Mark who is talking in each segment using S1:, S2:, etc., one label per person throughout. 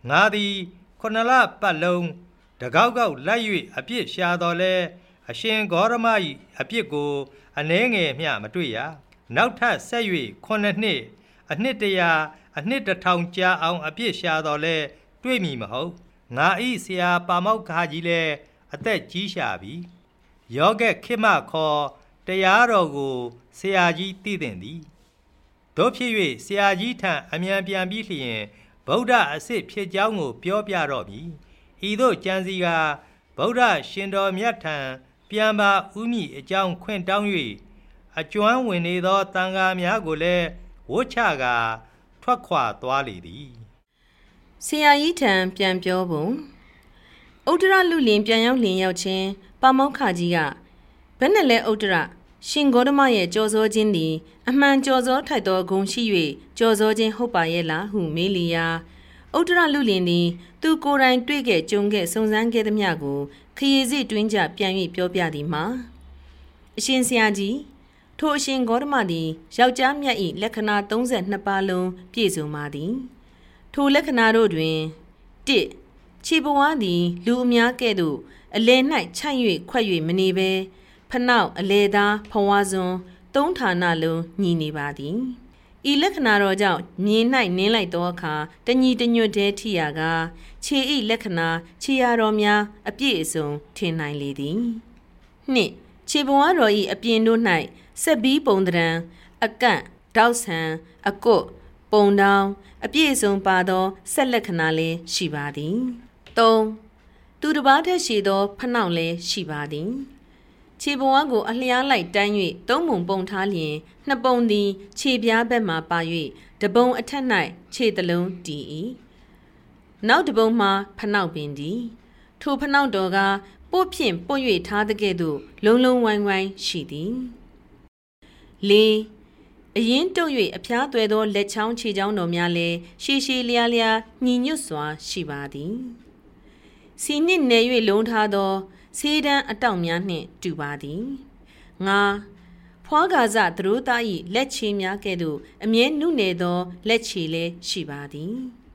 S1: ငါသည်ခုနှစ်လပတ်လုံးတကောက်ကောက်လိုက်၍အပြစ်ရှာတော်လဲအရှင်ဂေါရမ၏အပြစ်ကိုအနှဲငယ်မျှမတွေ့ရနောက်ထပ်ဆက်၍9နှစ်အနှစ်100အနှစ်1000ကြာအောင်အပြစ်ရှာတော်လဲတွေ့မည်မဟုတ်ငါဤဆရာပါမောက္ခကြီးလဲအသက်ကြီးရှာပြီယောဂက်ခိမခေါ်တရားတော်ကိုဆရာကြီးသိသင့်သည်တို့ဖြစ်၍ဆရာကြီးထံအမြန်ပြန်ပြီးလျင်ဗုဒ္ဓအစစ်ဖြစ်ကြောင်းကိုပြောပြတော့မည်ဤသို့ကြံစီကဗုဒ္ဓရှင်တော်မြတ်ထံပြန်ပါဥမည်အကြောင်းခွင့်တောင်း၍အကျွမ်းဝင်နေသောတန်ဃာများကိုလည်းဝှချကထွက်ခွာသွားလေသည်
S2: ဆရာကြီးထံပြန်ပြောပုံဥဒ္ဒရလူလင်ပြန်ရောက်လင်ရောက်ချင်းပါမောက္ခကြီးကဘယ်နဲ့လဲဥဒ္ဒရရှင်ဂေါတမရဲ့ကြော်စောခြင်းသည်အမှန်ကြော်စောထိုက်သောဂုဏ်ရှိ၍ကြော်စောခြင်းဟုတ်ပါရဲ့လားဟုမေးလျာဥဒ္ဒရလူလင်သည်သူကိုယ်တိုင်တွေ့ခဲ့ကြုံခဲ့စုံစမ်းခဲ့သမျှကိုခရီးစီတွင်းကြပြန်၍ပြောပြသည်မှာအရှင်ဆရာကြီးထိုအရှင်ဂေါတမသည်ယောက်ျားမြတ်၏လက္ခဏာ32ပါးလုံးပြည့်စုံပါသည်ထိုလက္ခဏာတို့တွင်1ခြေဘဝသည်လူအများကဲ့သို့အလယ်၌ခြိုက်၍ခွက်၍မနေဘဲဖနောက်အလေသားဖဝါစွန်းသုံးဌာနလုံးညီနေပါသည်ဤလက္ခဏာတော်ကြောင့်မြေ၌နင်းလိုက်သောအခါတညီတညွတ်တည်းထိရာကခြေဤလက္ခဏာခြေရတော်များအပြည့်အစုံထင်နိုင်လေသည်နှစ်ခြေဘဝတော်ဤအပြင်တို့၌ဆက်ပြီးပုံတံအကန့်တောက်ဆံအကွတ်ပုံတောင်းအပြည့်အစုံပါသောဆက်လက္ခဏာလည်းရှိပါသည်3သူတစ်ပါးထက်ရှိသောဖနှောက်လည်းရှိပါသည်ခြေဘဝကိုအလျားလိုက်တန်း၍သုံးပုံပုံထားလျင်နှစ်ပုံသည်ခြေပြားဘက်မှပါ၍တပုံအထက်၌ခြေတလုံးတည်၏နောက်တပုံမှာဖနှောက်ပင်သည်ထိုဖနှောက်တော်ကပို့ဖြင့်ပို့၍ထားတဲ့ကဲ့သို့လုံးလုံးဝိုင်းဝိုင်းရှိသည်4အရင်တုပ်၍အဖျားသွဲသောလက်ချောင်းခြေချောင်းတော်များလည်းရှည်ရှည်လျားလျားညီညွတ်စွာရှိပါသည်စီနှင့်နယ်၍လုံးထားသောဆေးတန်းအတောက်များနှင့်တူပါသည်5ဖွားကာစသရိုးသား၏လက်ချေများကဲ့သို့အမြဲနုနယ်သောလက်ချေလည်းရှိပါသည်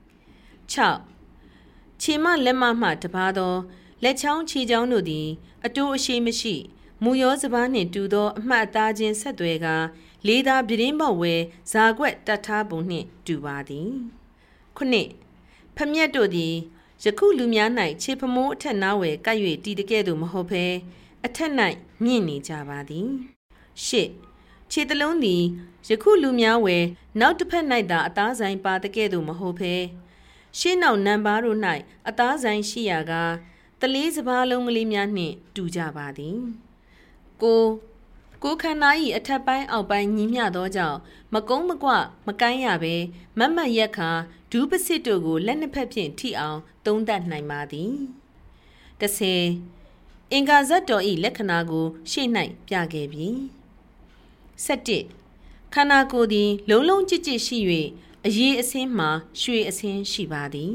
S2: 6ခြေမလက်မမှတပါသောလက်ချောင်းခြေချောင်းတို့သည်အတိုးအရှိမရှိမူရောစပားနှင့်တူသောအမှတ်အသားချင်းဆက်သွဲကလေးသားပြင်းပေါက်ဝဲဇာကွက်တတ်ထားပုံနှင့်တူပါသည်9ဖမျက်တို့သည်ယခုလူများ၌ခြေဖမိုးအထက်နားဝဲကပ်၍တီတကဲ့သို့မဟုတ်ဘဲအထက်၌မြင့်နေကြပါသည်10ခြေတလုံးသည်ယခုလူများဝဲနောက်တစ်ဖက်၌သာအသားဆိုင်ပါတကဲ့သို့မဟုတ်ဘဲရှင်းနောက်နံပါတ်တို့၌အသားဆိုင်ရှိရာကတလေးစပားလုံးကလေးများနှင့်တူကြပါသည်ကိုခန္ဓာ၏အထက်ပိုင်းအောက်ပိုင်းညီမျှသောကြောင့်မကုန်းမကွမကိုင်းရဘဲမတ်မတ်ရက်ခါဒူးပစစ်တို့ကိုလက်နှစ်ဖက်ဖြင့်ထိအောင်သုံးသပ်နိုင်ပါသည်10အင်္ဂါဇတ်တော်၏လက္ခဏာကိုရှေ့၌ပြခဲ့ပြီ11ခန္ဓာကိုယ်သည်လုံးလုံးကြစ်ကြစ်ရှိ၍အရေးအစင်းမှာရွှေအစင်းရှိပါသည်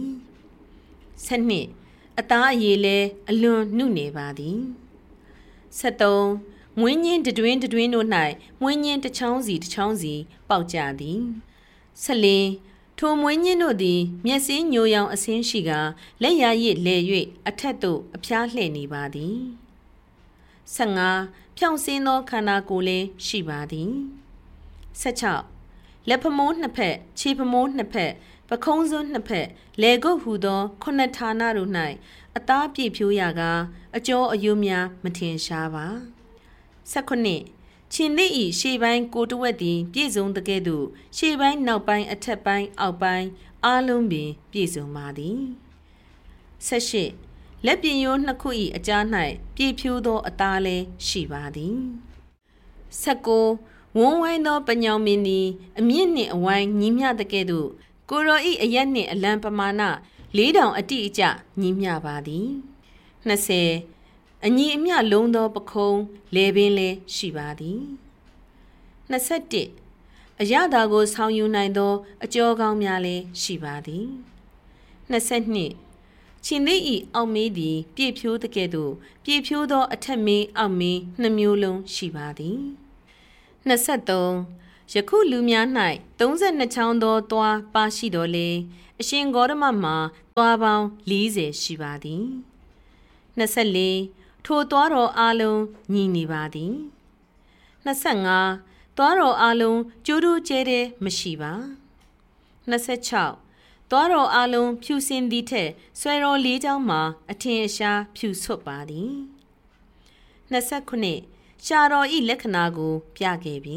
S2: 12အသားအရည်လည်းအလွန်နုနေပါသည်13မွေးညင်းတွင်တို့၌မွေးညင်းတစ်ချောင်းစီပေါက်ကြသည်14ထိုမွေးညင်းတို့သည်မျက်စိညိုရောင်အစင်းရှိကလက်ရရစ်လဲ၍အထက်သို့အဖျားလှည့်နေပါသည်15ဖြောင့်စင်းသောခန္ဓာကိုယ်လည်းရှိပါသည်16လက်ဖမိုးနှစ်ဖက်ခြေဖမိုးနှစ်ဖက်ပခုံးစွန်းနှစ်ဖက်လေကုတ်ဟူသောခုနှစ်ဌာနတို့၌အသားပြည့်ဖြိုးရာကအကျော်အယိုးများမထင်ရှားပါ19ခြင်သည့်ဤရှေ့ပိုင်းကိုတဝက်သည်ပြည့်စုံတကဲ့သို့ရှေ့ပိုင်းနောက်ပိုင်းအထက်ပိုင်းအောက်ပိုင်းအားလုံးပင်ပြည့်စုံပါသည်18လက်ပြင်ရိုးနှစ်ခု၏အကြား၌ပြည့်ဖြိုးသောအသားလည်းရှိပါသည်19ဝန်းဝိုင်းသောပညောင်မင်းသည်အမြင့်နှင့်အဝိုင်းညီမျှတကဲ့သို့ကိုရော၏အရက်နှင့်အလံပမာဏ4000အတိအကျညီမျှပါသည်20အညီအမျှလုံးသောပခုံးလေပင်လည်းရှိပါသည်21အရသာကိုဆောင်ယူနိုင်သောအကျော်ကောင်းများလည်းရှိပါသည်22ခြင်သည့်ဤအောက်မေးသည်ပြည့်ဖြိုးတကဲ့သို့ပြည့်ဖြိုးသောအထက်မေးအောက်မေးနှစ်မျိုးလုံးရှိပါသည်23 ယခုလူများ၌32ချောင်းသောသွားပါရှိတော်လေအရှင်ဂေါတမမှာသွားပေါင်း40ရှိပါသည်24ထိုသွားတော်အားလုံးညီနေပါသည်25သွားတော်အားလုံးကျိုးတို့ကျဲတဲ့မရှိပါ26သွားတော်အားလုံးဖြူစင်သည်ထက်ဆွဲတော်လေးချောင်းမှာအထင်အရှားဖြူဆွတ်ပါသည်29ရှာတော်ဤလက္ခဏာကိုပြခဲ့ပြီ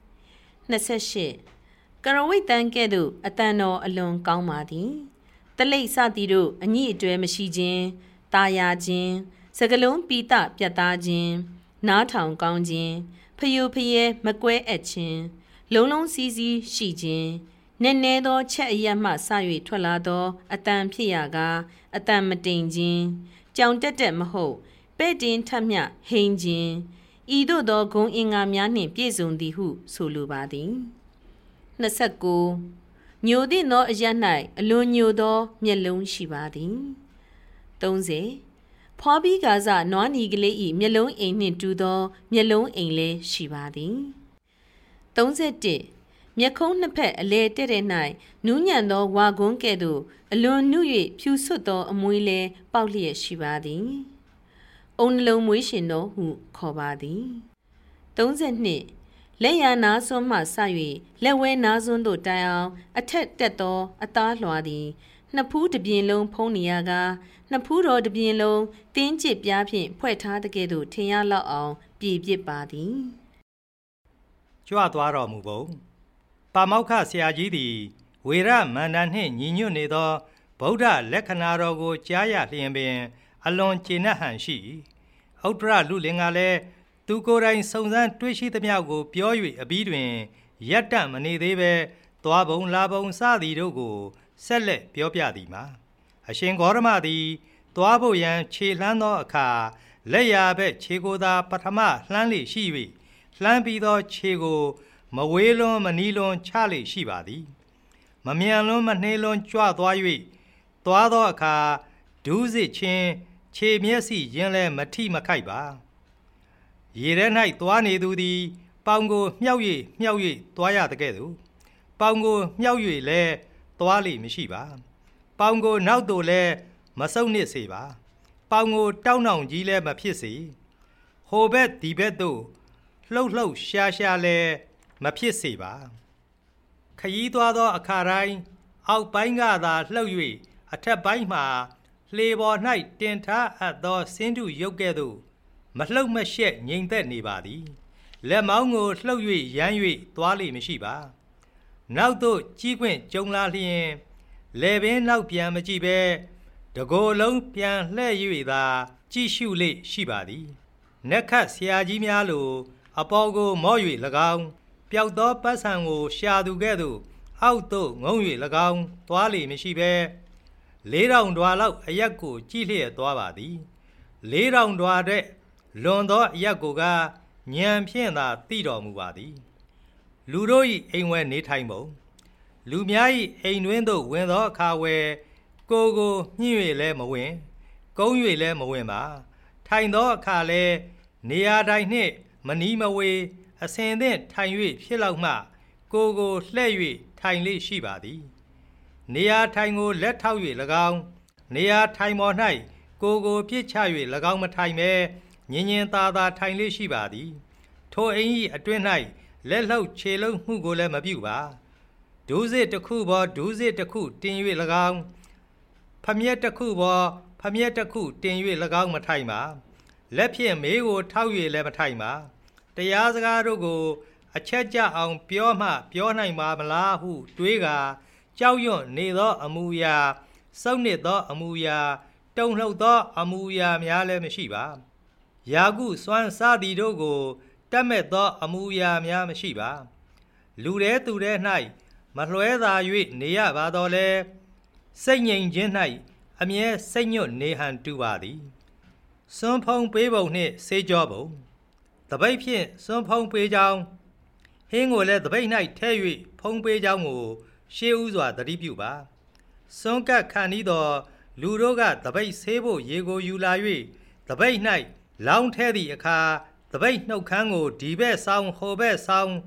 S2: 28ကရဝိတ်တန်ကဲ့သို့အတန်တော်အလွန်ကောင်းပါသည်တလိပ်စသည်တို့အညိအတွဲမရှိခြင်းတာယာခြင်းစကလုံးပီတပြတ်သားခြင်းနားထောင်ကောင်းခြင်းဖယိုဖယဲမကွဲအပ်ခြင်းလုံးလုံးစည်းစည်းရှိခြင်းနည်းနည်းသောချက်အရမှစ၍ထွက်လာသောအတန်ဖြစ်ရာကအတန်မတိမ်ခြင်းကြောင်တက်တက်မဟုတ်ပဲ့တင်ထမြဟိန်ခြင်းဤသို့သောဂုဏ်အင်္ဂါများနှင့်ပြည့်စုံသည်ဟုဆိုလိုပါသည်29ညိုသည့်သောအရ၌အလွန်ညိုသောမျက်လုံးရှိပါသည်30ဖွားပြီးကာစနွားနီကလေး၏မျက်လုံးအိမ်နှင့်တူသောမျက်လုံးအိမ်လည်းရှိပါသည်31မျက်ခုံးနှစ်ဖက်အလဲတဲ့တဲ့၌နူးညံ့သောဝါကွန်းကဲ့သို့အလွန်နု၍ဖြူဆွတ်သောအမွေးလည်းပေါက်လျက်ရှိပါသည်အုံနှလုံးမွေးရှင်တော်ဟုခေါ်ပါသည်32လက်ရနာစွန်းမှစ၍လက်ဝဲနာစွန်းသို့တိုင်အောင်အထက်တက်သောအသားလွှာသည်နှစ်ဖူးတစ်ပြင်လုံးဖုံးနေရကနှစ်ဖူးတော်တစ်ပြင်လုံးတင်းကျစ်ပြားဖြင့်ဖွဲ့ထားတဲ့ကဲ့သို့ထင်ရလောက်အောင်ပြည်ပြစ်ပါသည်
S1: ကြွသွားတော်မူပုံပါမောက္ခဆရာကြီးသည်ဝေရမန္တန်နှင့်ညီညွတ်နေသောဗုဒ္ဓလက္ခဏာတော်ကိုကြားရလျင်ပင်အလွန်ကျေနပ်ဟန်ရှိဥတ္တရလူလင်ကလည်းသူကိုယ်တိုင်စုံစမ်းတွေ့ရှိသမျှကိုပြော၍အပြီးတွင်ရက်တမနေသေးပဲသွားပုံလာပုံစသည်တို့ကိုဆက်လက်ပြောပြသည်မှာအရှင်ဂေါရမသည်သွားဖို့ရန်ခြေလှမ်းသောအခါလက်ရာဘက်ခြေကိုသာပထမလှမ်းလေရှိ၍လှမ်းပြီးသောခြေကိုမဝေးလွန်မနီးလွန်ချလေရှိပါသည်မမြန်လွန်မနှေးလွန်ကြွသွား၍သွားသောအခါဒူးစစ်ချင်းခြေမျက်စိရင်းလဲမထိမခိုက်ပါရေထဲ၌သွားနေသူသည်ပေါင်ကိုမြှောက်၍သွားရတဲ့ကဲ့သို့ပေါင်ကိုမြှောက်၍လဲသွားလိမရှိပါပေါင်ကိုနောက်သို့လဲမဆုပ်နစ်စေပါပေါင်ကိုတောင်းနှောင်ကြီးလဲမဖြစ်စေဟိုဘက်ဒီဘက်သို့လှုပ်ရှားလဲမဖြစ်စေပါခရီးသွားသောအခါတိုင်းအောက်ပိုင်းကသာလှုပ်၍အထက်ပိုင်းမှာလှေပေါ်၌တင်ထားအပ်သောစင်းတုရုပ်ကဲ့သို့မလှုပ်မရှက်ငြိမ်သက်နေပါသည်လက်မောင်းကိုလှုပ်၍ရမ်း၍သွားလိမရှိပါနောက်သို့ကြီးခွင့်ကြုံလာလျင်လေပင်နောက်ပြန်မကြည့်ပဲတကိုယ်လုံးပြန်လှဲ့၍သာကြည့်ရှုလေရှိပါသည်နက်ခတ်ဆရာကြီးများလိုအပေါ်ကိုမော့၍၎င်းပျောက်သောပတ်စံကိုရှာသူကဲ့သို့အောက်သို့ငုံ၍၎င်းသွားလေမရှိပဲ4000ဒွါလောက်အရက်ကိုကြည့်လျက်သွားပါသည်4000ဒွါတဲ့လွန်သောအရက်ကိုကညံဖြင့်သာသိတော်မူပါသည်လူတို့၏အိမ်ဝဲနေထိုင်ပုံလူများ၏အိမ်တွင်သို့ဝင်သောအခါဝဲကိုညှိ၍လဲမဝင်ကုန်း၍လဲမဝင်ပါထိုင်သောအခါလဲနေရာတိုင်းနှင့်မနီးမဝေးအစဉ်သင့်ထိုင်၍ဖြစ်လောက်မှကိုလှဲ့၍ထိုင်လေရှိပါသည်နေရာထိုင်ကိုလက်ထောက်၍၎င်းနေရာထိုင်ပေါ်၌ကိုပြစ်ချ၍၎င်းမထိုင်ပဲညင်သာထိုင်လေရှိပါသည်ထိုအိမ်၏အတွင်း၌လက်လှုပ်ခြေလှုပ်မှုကိုလည်းမပြုပါဒူးစစ်တစ်ခုပေါ်ဒူးစစ်တစ်ခုတင်၍၎င်းဖမျက်တစ်ခုပေါ်ဖမျက်တစ်ခုတင်၍၎င်းမထိုင်ပါလက်ဖြင့်မေးကိုထောက်၍လည်းမထိုင်ပါတရားစကားတို့ကိုအချက်ကျအောင်ပြောမှပြောနိုင်ပါမလားဟုတွေးကာကြောက်ရွံ့နေသောအမူအရာစုံနစ်သောအမူအရာတုန်လှုပ်သောအမူအရာများလည်းမရှိပါယာကုစွမ်းစသည်တို့ကိုတတ်မဲ့သောအမူအရာများမရှိပါလူတဲသူတဲ၌မလွှဲသာ၍နေရပါတော့လဲစိတ်ငြိမ်ခြင်း၌အမြဲစိတ်ညွတ်နေဟန်တူပါသည်စွန်းဖုံးပေးပုံနှင့်ဆေးကြောပုံတပိတ်ဖြင့်စွန်းဖုံးပေးကြောင်းဟင်းကိုလည်းတပိတ်၌ထဲ၍ဖုံးပေးကြောင်းကိုရှေးဥစွာသတိပြုပါစွန်းကပ်ခံဤသောလူတို့ကတပိတ်ဆေးဖို့ရေကိုယူလာ၍တပိတ်၌လောင်းထဲသည့်အခါတပိတ်နှုတ်ခမ်းကိုဒီဘက်ဆောင်ဟိုဘက်ဆောင်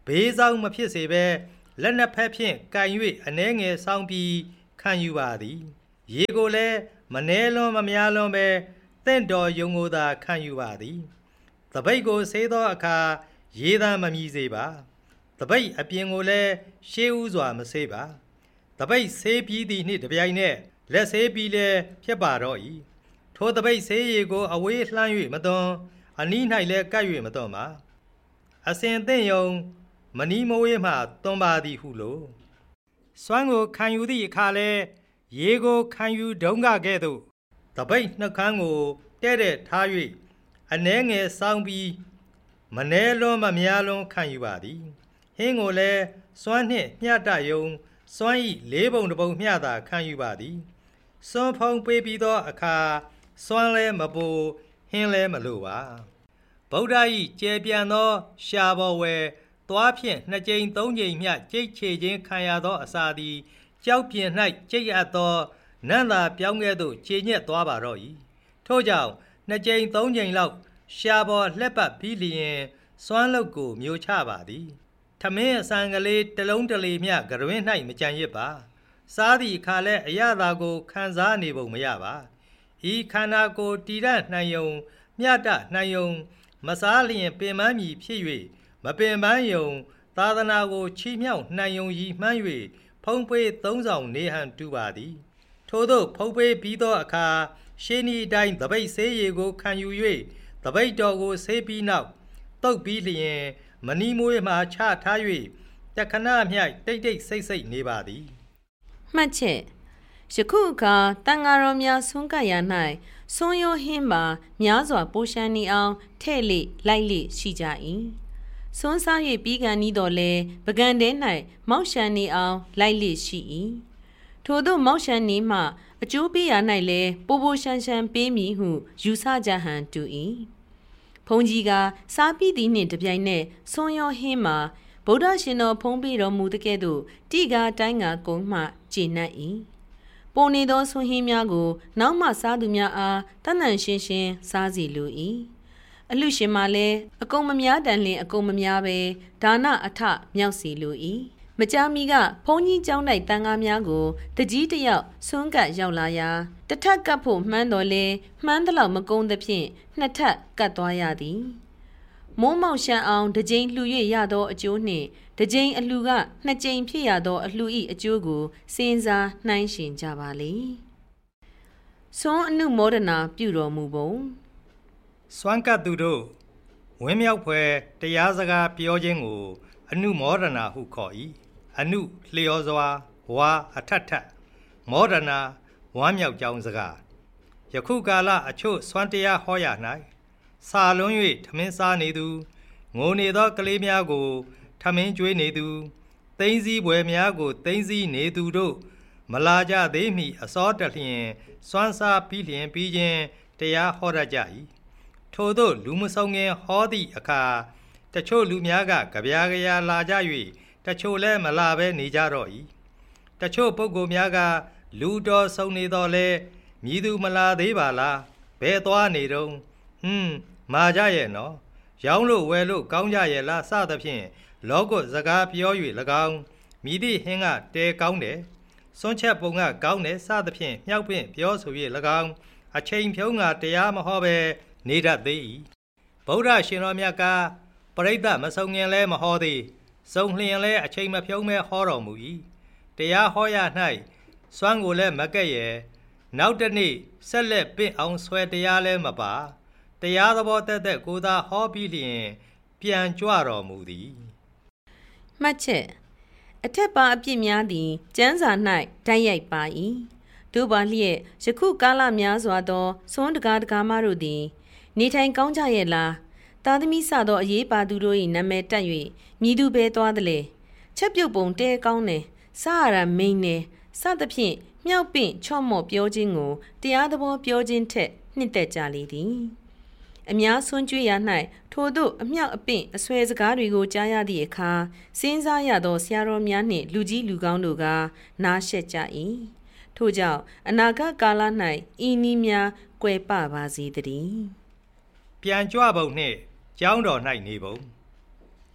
S1: ဘေးဆောင်မဖြစ်စေဘဲလက်နှစ်ဖက်ဖြင့်ကန်၍အနှဲငယ်ဆောင်ပြီးခံယူပါသည်ရေကိုလည်းမနှဲလွန်မများလွန်ပဲတင့်တော်ယုံကိုသာခံယူပါသည်တပိတ်ကိုဆေးသောအခါရေသာမမြည်စေပါတပိတ်အပြင်ကိုလည်းရှေးဥစွာမဆေးပါတပိတ်ဆေးပြီးသည့်နှင့်တပြိုင်နက်လက်ဆေးပြီးလည်းဖြစ်ပါတော့၏ထိုတပိတ်ဆေးရည်ကိုအဝေးလှမ်း၍မသွန်အနီး၌လည်းကပ်၍မသွန်ပါအစဉ်သင့်ယုံမနီးမဝေးမှသွန်ပါသည်ဟုလို့စွမ်းကိုခံယူသည့်အခါလဲရေကိုခံယူဒုံးကကဲ့သို့တပိတ်နှုတ်ခမ်းကိုတဲ့တဲ့ထား၍အနှဲငယ်စောင်းပြီးမနှဲလွန်မများလွန်ခံယူပါသည်ဟင်းကိုလည်းစွမ်းနှင့်မျှတယုံစွမ်းဤလေးပုံတစ်ပုံမျှသာခံယူပါသည်စွမ်းဖုံးပေးပြီးသောအခါစွမ်းလဲမပိုဟင်းလဲမလိုပါဗုဒ္ဓ၏ကျေပြန်သောရှားဘော်ဝဲသွားဖြင့်နှစ်ကြိမ်သုံးကြိမ်မျှကြိတ်ချေခြင်းခံရသောအစာသည်ကြောက်ပြင်၌ကြိတ်အပ်သောနံ့သာပြောင်းကဲ့သို့ခြေညက်သွားပါတော့၏ထို့ကြောင့်နှစ်ကြိမ်သုံးကြိမ်လောက်ရှားဘော်လှက်ပတ်ပြီးလျင်စွမ်းလုတ်ကိုမျိုးချပါသည်ထမင်းအစံကလေးတလုံးတလေမျှကရွင်း၌မကြံရစ်ပါစားသည့်အခါလဲအရသာကိုခံစားနေပုံမရပါဤခန္ဓာကိုယ်တည်ရနိုင်ယုံမျှတနိုင်ယုံမစားလျင်ပင်ပန်းမည်ဖြစ်၍မပင်ပန်းယုံသာသနာကိုချီးမြှောက်နိုင်ယုံရည်မှန်း၍ဖုံးပေးသုံးဆောင်နေဟန်တူပါသည်ထို့သောဖုံးပေးပြီးသောအခါရှင်းဤတိုင်းတပိတ်ဆေးရည်ကိုခံယူ၍တပိတ်တော်ကိုဆေးပြီးနောက်တုတ်ပြီးလျင်မနီးမွေးမှချထား၍တခဏမျှတိတ်တိတ်ဆိတ်ဆိတ်နေပါသည်
S2: မှတ်ချက်ယခုအခါတန်ဃာတော်များဆွမ်းကပ်ရာ၌ဆွမ်းရောဟင်းပါများစွာပိုးရှမ်းနေအောင်ထဲ့လေလိုက်လေရှိကြ၏ဆွမ်းစား၍ပြီးကန်ဤတော်လဲပကံတဲ၌မောက်ရှမ်းနေအောင်လိုက်လေရှိ၏ထို့သောမောက်ရှမ်းနေမှအကျိုးပေးရာ၌လဲပိုးပိုးရှမ်းရှမ်းပေးမည်ဟုယူဆကြဟန်တူ၏ဘုန်းကြီးကစားပြီးသည်နှင့်တပြိုင်နက်ဆွမ်းရောဟင်းမှာဗုဒ္ဓရှင်တော်ဖုံးပေးတော်မူတဲ့ကဲ့သို့တိကာတိုင်းကကုန်းမှကျေနပ်၏ပုံနေသောဆွမ်းဟင်းများကိုနောက်မှစားသူများအားတန်တန်ရှင်းရှင်းစားစီလို၏အလှရှင်မှလည်းအကုန်မများတန်လင်အကုန်မများပဲဒါနအထမြောက်စီလို၏မကြာမီကဘုန်းကြီးကျောင်း၌တန်ကားများကိုတကြီးတယောက်ဆွမ်းကပ်ရောက်လာရာတထက်ကပ်ဖို့မှန်းတော်လဲမှန်းသလောက်မကုန်းသဖြင့်နှစ်ထပ်ကပ်သွားရသည်မိုးမောက်ရှမ်းအောင်တစ်ကြိမ်လှူ၍ရသောအကျိုးနှင့်တစ်ကြိမ်အလှူကနှစ်ကြိမ်ဖြစ်ရသောအလှူ၏အကျိုးကိုစဉ်းစားနှိုင်းယှဉ်ကြပါလေဆွမ်းအနုမောဒနာပြုတော်မူပုံ
S1: စွမ်းကပ်သူတို့ဝင်းမြောက်ဖွယ်တရားစကားပြောခြင်းကိုအနုမောဒနာဟုခေါ်၏အနုလျော်စွာဝါအထက်ထက်မောဒနာဝမ်းမြောက်ကြောင်းစကားယခုကာလအချို့စွမ်းတရားဟောရ၌စာလွန်း၍ထမင်းစားနေသူငိုနေသောကလေးများကိုထမင်းကျွေးနေသူသိန်းစည်းပွဲများကိုသိန်းစည်းနေသူတို့မလာကြသေးမီအစောတလျင်စွမ်းစားပြီးလျင်ပြီးခြင်းတရားဟောရကြ၏ထို့သောလူမဆုံငင်ဟောသည့်အခါတချို့လူများကကြပြားကြရာလာကြ၍တချို့လည်းမလာဘဲနေကြတော့၏တချို့ပုဂ္ဂိုလ်များကလူတော်ဆုံနေတော့လဲမြည်သူမလာသေးပါလားဘယ်သွားနေတော့မာကြရဲ့နော်ရောင်းလို့ဝယ်လို့ကောင်းကြရဲ့လားစသဖြင့်လောကစကားပြော၍၎င်းမြည်သည့်ဟင်းကတဲကောင်းတယ်စွန့်ချက်ပုံကကောင်းတယ်စသဖြင့်မြောက်ပင့်ပြောဆို၍၎င်းအချိန်ဖြုံးကတရားမဟောပဲနေတတ်သေး၏ဗုဒ္ဓရှင်တော်မြတ်ကပရိသတ်မဆုံငင်လဲမဟောသေးစုံလျင်လဲအချိန်မဖြုံးမဲဟောတော်မူ၏တရားဟောရ၌စွမ်းကိုလည်းမကဲ့ရဲ့နောက်တစ်နေ့ဆက်လက်ပင့်အောင်ဆွဲတရားလဲမပါတရားသဘောတက်တက်ကိုသာဟောပြီးလျင်ပြန်ကြွတော်မူသည်
S2: မှတ်ချက်အထက်ပါအပြစ်များသည်ကျမ်းစာ၌တိုက်ရိုက်ပါ၏တို့ပါလျက်ယခုကာလများစွာသောစွန်းတကားတကားမတို့သည်နေထိုင်ကောင်းကြရဲ့လားသားသမီးစသောအရေးပါသူတို့၏နာမည်တက်၍မြည်သူပဲသွားသလဲချက်ပြုတ်ပုံတဲကောင်းတယ်စားရတာမိန်တယ်စသဖြင့်မြောက်ပင့်ချော့မော့ပြောခြင်းကိုတရားသဘောပြောခြင်းထက်နှစ်သက်ကြလေသည်အများဆွန်းကြွေးရ၌ထို့သို့အမြောက်အပင့်အဆွဲစကားတွေကိုကြားရသည့်အခါစဉ်းစားရသောဆရာတော်များနှင့်လူကြီးလူကောင်းတို့ကနားရှက်ကြ၏ထို့ကြောင့်အနာဂတ်ကာလ၌ဤနည်းများကွယ်ပပါစေတည်း
S1: ပြန်ကြွပုံနှင့်ကျောင်းတော်၌နေပုံ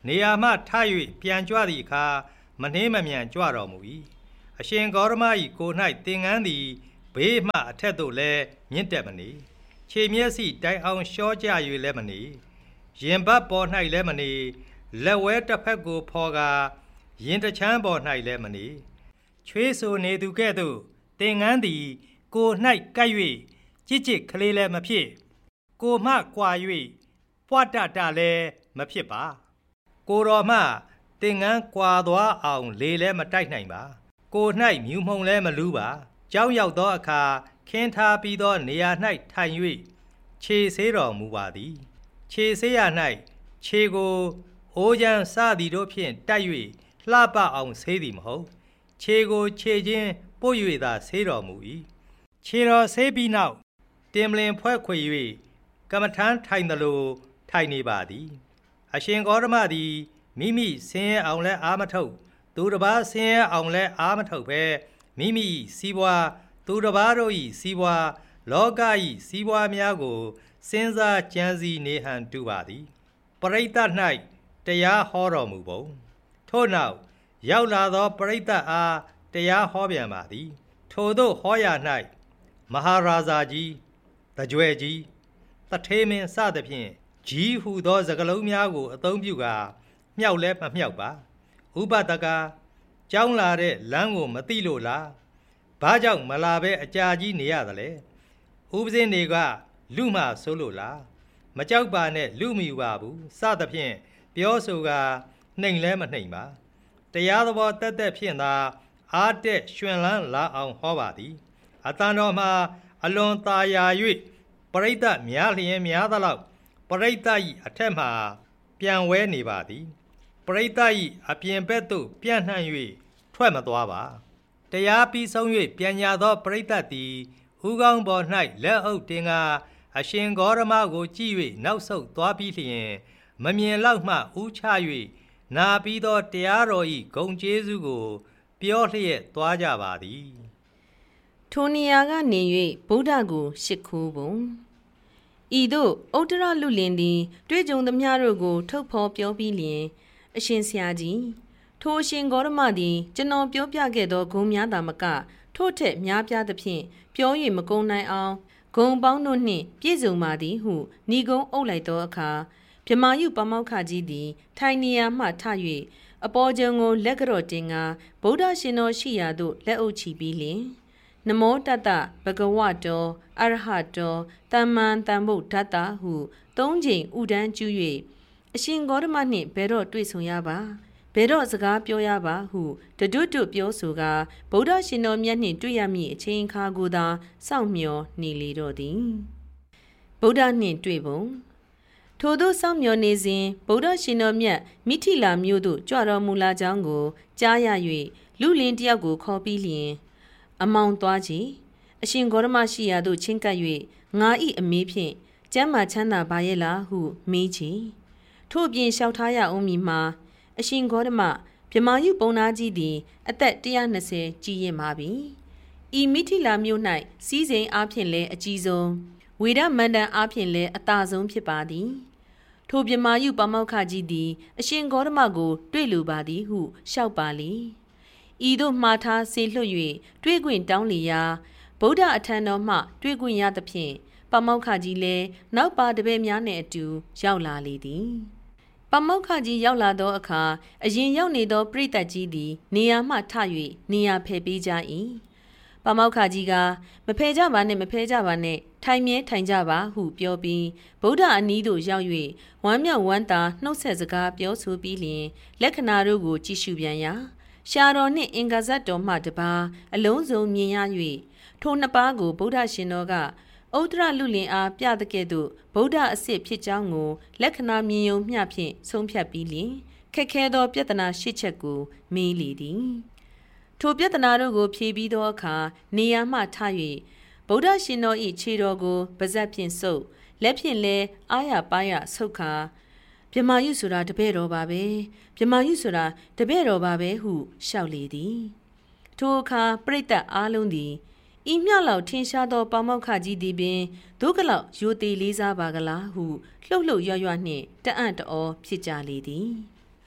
S1: နေရာမှထ၍ပြန်ကြွသည့်အခါမနှေးမမြန်ကြွတော်မူ၏အရှင်ဂေါရမ၏ကို၌သင်္ကန်းသည်ဘေးမှအထက်သို့လည်းမြင့်တက်မနေခြေမျက်စိတိုင်အောင်လျှောကြ၍လည်းမနေရင်ဘတ်ပေါ်၌လည်းမနေလက်ဝဲတစ်ဖက်ကိုဖော်ကာရင်တချမ်းပေါ်၌လည်းမနေချွေးဆူနေသူကဲ့သို့သင်္ကန်းသည်ကို၌ကပ်၍ကြစ်ကြစ်ကလေးလည်းမဖြစ်ကိုမှကွာ၍ပွားတတလည်းမဖြစ်ပါကိုတော်မှသင်္ကန်းကွာသွားအောင်လေလည်းမတိုက်နိုင်ပါကို၌မြူမှုန်လည်းမလူးပါကြောင်းရောက်သောအခါခင်းထားပြီးသောနေရာ၌ထိုင်၍ခြေဆေးတော်မူပါသည်ခြေဆေးရ၌ခြေကိုအိုးချမ်းစသည်တို့ဖြင့်တိုက်၍လှပအောင်ဆေးသည်မဟုတ်ခြေကိုခြေချင်းပို့၍သာဆေးတော်မူ၏ခြေတော်ဆေးပြီးနောက်တင်မလင်ဖွဲ့ခွေ၍ကမ္မထမ်းထိုင်သလိုထိုင်နေပါသည်အရှင်ဂေါတမသည်မိမိဆင်းရဲအောင်လဲအားမထုတ်သူတစ်ပါးဆင်းရဲအောင်လဲအားမထုတ်ပဲမိမိစီးပွားသူတစ်ပါးတို့၏စီးပွားလောက၏စီးပွားများကိုစဉ်းစားကြံစည်နေဟန်တူပါသည်ပရိသတ်၌တရားဟောတော်မူပုံထို့နောက်ရောက်လာသောပရိသတ်အားတရားဟောပြန်ပါသည်ထိုသို့ဟောရာ၌မဟာရာဇာကြီးတကြွယ်ကြီးတထေးမင်းစသဖြင့်ကြီးဟူသောစကားလုံးများကိုအသုံးပြုကာမြောက်လဲမမြောက်ပါဥပဒကကြောင်းလာတဲ့လမ်းကိုမသိလို့လားဘာကြောင့်မလာပဲအကြာကြီးနေရသလဲဥပဇင်းတွေကလူမှဆိုလို့လားမကြောက်ပါနဲ့လူမယူပါဘူးစသဖြင့်ပြောဆိုကာနှိမ်လဲမနှိမ်ပါတရားသဘောတက်တက်ဖြင့်သာအားတက်ရွှင်လန်းလာအောင်ဟောပါသည်အတန်တော်မှာအလွန်သာယာ၍ပရိသတ်များလျင်များသလောက်ပရိသတ်၏အထက်မှပြန်ဝဲနေပါသည်ပရိသတ်၏အပြင်ဘက်သို့ပြန့်နှံ့၍ထွက်မသွားပါတရားပြီးဆုံး၍ပြန်ညာသောပရိသတ်သည်ဥကောင်းပေါ်၌လက်အုပ်တင်ကားအရှင်ဂေါရမကိုကြည့်၍နောက်ဆုတ်သွားပြီးလျင်မမြင်လောက်မှဥချ၍နာပြီးသောတရားတော်၏ဂုဏ်ကျေးဇူးကိုပြောလျက်သွားကြပါသည်
S2: ထိုနေရာကနေ၍ဗုဒ္ဓကိုရှစ်ခိုးပုံဤသို့ဥတ္တရလူလင်သည်တွေ့ကြုံသမျှတို့ကိုထုတ်ဖော်ပြောပြီးလျင်အရှင်ဆရာကြီးထိုအရှင်ဂေါရမသည်ကျွန်တော်ပြောပြခဲ့သောဂုဏ်များသာမကထို့ထက်များပြားသဖြင့်ပြော၍မကုန်နိုင်အောင်ဂုံပေါင်းတို့နှင့်ပြည့်စုံပါသည်ဟုဏီကုံအုပ်လိုက်သောအခါဗြမာယုပမောက္ခကြီးသည်ထိုင်နေရာမှထ၍အပေါ်ကျုံကိုလက်ကြော့တင်ကာဗုဒ္ဓရှင်တော်ရှိရာသို့လက်အုပ်ချီပြီးလျင်နမောတတဘဂဝတောအရဟတောသမ္မန်တမ္ဗုဒ္ဓတ္တဟုသုံးချိန်ဥဒန်းကျူး၍အရှင်ဂေါတမနှင့်ဘယ်တော့တွေ့ဆုံရပါဘယ်တော့စကားပြောရပါဟုတတွတ်တွတ်ပြောဆိုကာဗုဒ္ဓရှင်တော်မြတ်နှင့်တွေ့ရမည့်အချိန်အခါကိုသာစောင့်မျှော်နေလေတော့သည်ဗုဒ္ဓနှင့်တွေ့ပုံထိုသို့စောင့်မျှော်နေစဉ်ဗုဒ္ဓရှင်တော်မြတ်မိထီလာမြို့သို့ကြွတော်မူလာကြောင်းကိုကြားရ၍လူလင်တယောက်ကိုခေါ်ပြီးလျင်အမောင်သွားကြည်အရှင်ဂေါရမရှိရာသို့ချင်းကပ်၍ငါ၏အမေးဖြင့်ကျမ်းမာချမ်းသာပါရဲ့လားဟုမေးချီထို့ပြင်လျှောက်ထားရအောင်မည်မှာအရှင်ဂေါတမဗြမာယုပုံနာကြီးသည်အသက်120ကြီးရင်ပါပြီဤမိထီလာမြို့၌စီးစိမ်အားဖြင့်လည်းအကြီးဆုံးဝေဒမန္တန်အားဖြင့်လည်းအသာဆုံးဖြစ်ပါသည်ထိုဗြမာယုပမောက္ခကြီးသည်အရှင်ဂေါတမကိုတွေ့လိုပါသည်ဟုလျှောက်ပါလေဤသို့မှားထားစေလွှတ်၍တွေ့ခွင့်တောင်းလျာဗုဒ္ဓအထံတော်မှတွေ့ခွင့်ရသဖြင့်ပမောက္ခကြီးလည်းနောက်ပါတပည့်များနှင့်အတူရောက်လာလေသည်ပမောက္ခကြီးရောက်လာသောအခါအရင်ရောက်နေသောပရိသတ်ကြီးသည်နေရာမှထ၍နေရာဖယ်ပေးကြ၏ပမောက္ခကြီးကမဖယ်ကြပါနဲ့မဖယ်ကြပါနဲ့ထိုင်မြဲထိုင်ကြပါဟုပြောပြီးဗုဒ္ဓအနီးသို့ရောက်၍ဝမ်းမြောက်ဝမ်းသာနှုတ်ဆက်စကားပြောဆိုပြီးလျင်လက္ခဏာတို့ကိုကြည့်ရှုပြန်ရာရှာတော်နှင့်အင်္ဂါဇတ်တော်မှတပါအလုံးစုံမြင်ရ၍ထိုနှစ်ပါးကိုဗုဒ္ဓရှင်တော်ကဥတ္တရလူလင်အားပြတဲ့ကဲ့သို့ဗုဒ္ဓအစစ်ဖြစ်ကြောင်းကိုလက္ခဏာမြင်ယုံမျှဖြင့်ဆုံးဖြတ်ပြီးလျင်ခက်ခဲသောပြဿနာ၈ချက်ကိုမေးလေသည်ထိုပြဿနာတို့ကိုဖြေပြီးသောအခါနေရာမှထ၍ဗုဒ္ဓရှင်တော်၏ခြေတော်ကိုပါးစပ်ဖြင့်ဆုပ်လက်ဖြင့်လည်းအာရပါရဆုပ်ခါဗြမာယုဆိုတာတပည့်တော်ပါပဲဗြမာယုဆိုတာတပည့်တော်ပါပဲဟုလျှောက်လေသည်ထိုအခါပရိသတ်အားလုံးသည်ဤမြလောက်ထင်ရှားသောပမောက္ခကြီးသည်ပင်ဒုက္ခလောက်ရိုသေလေးစားပါကလားဟုလှုပ်လှုပ်ရွရွနှင့်တအံ့တအောဖြစ်ကြလေသည်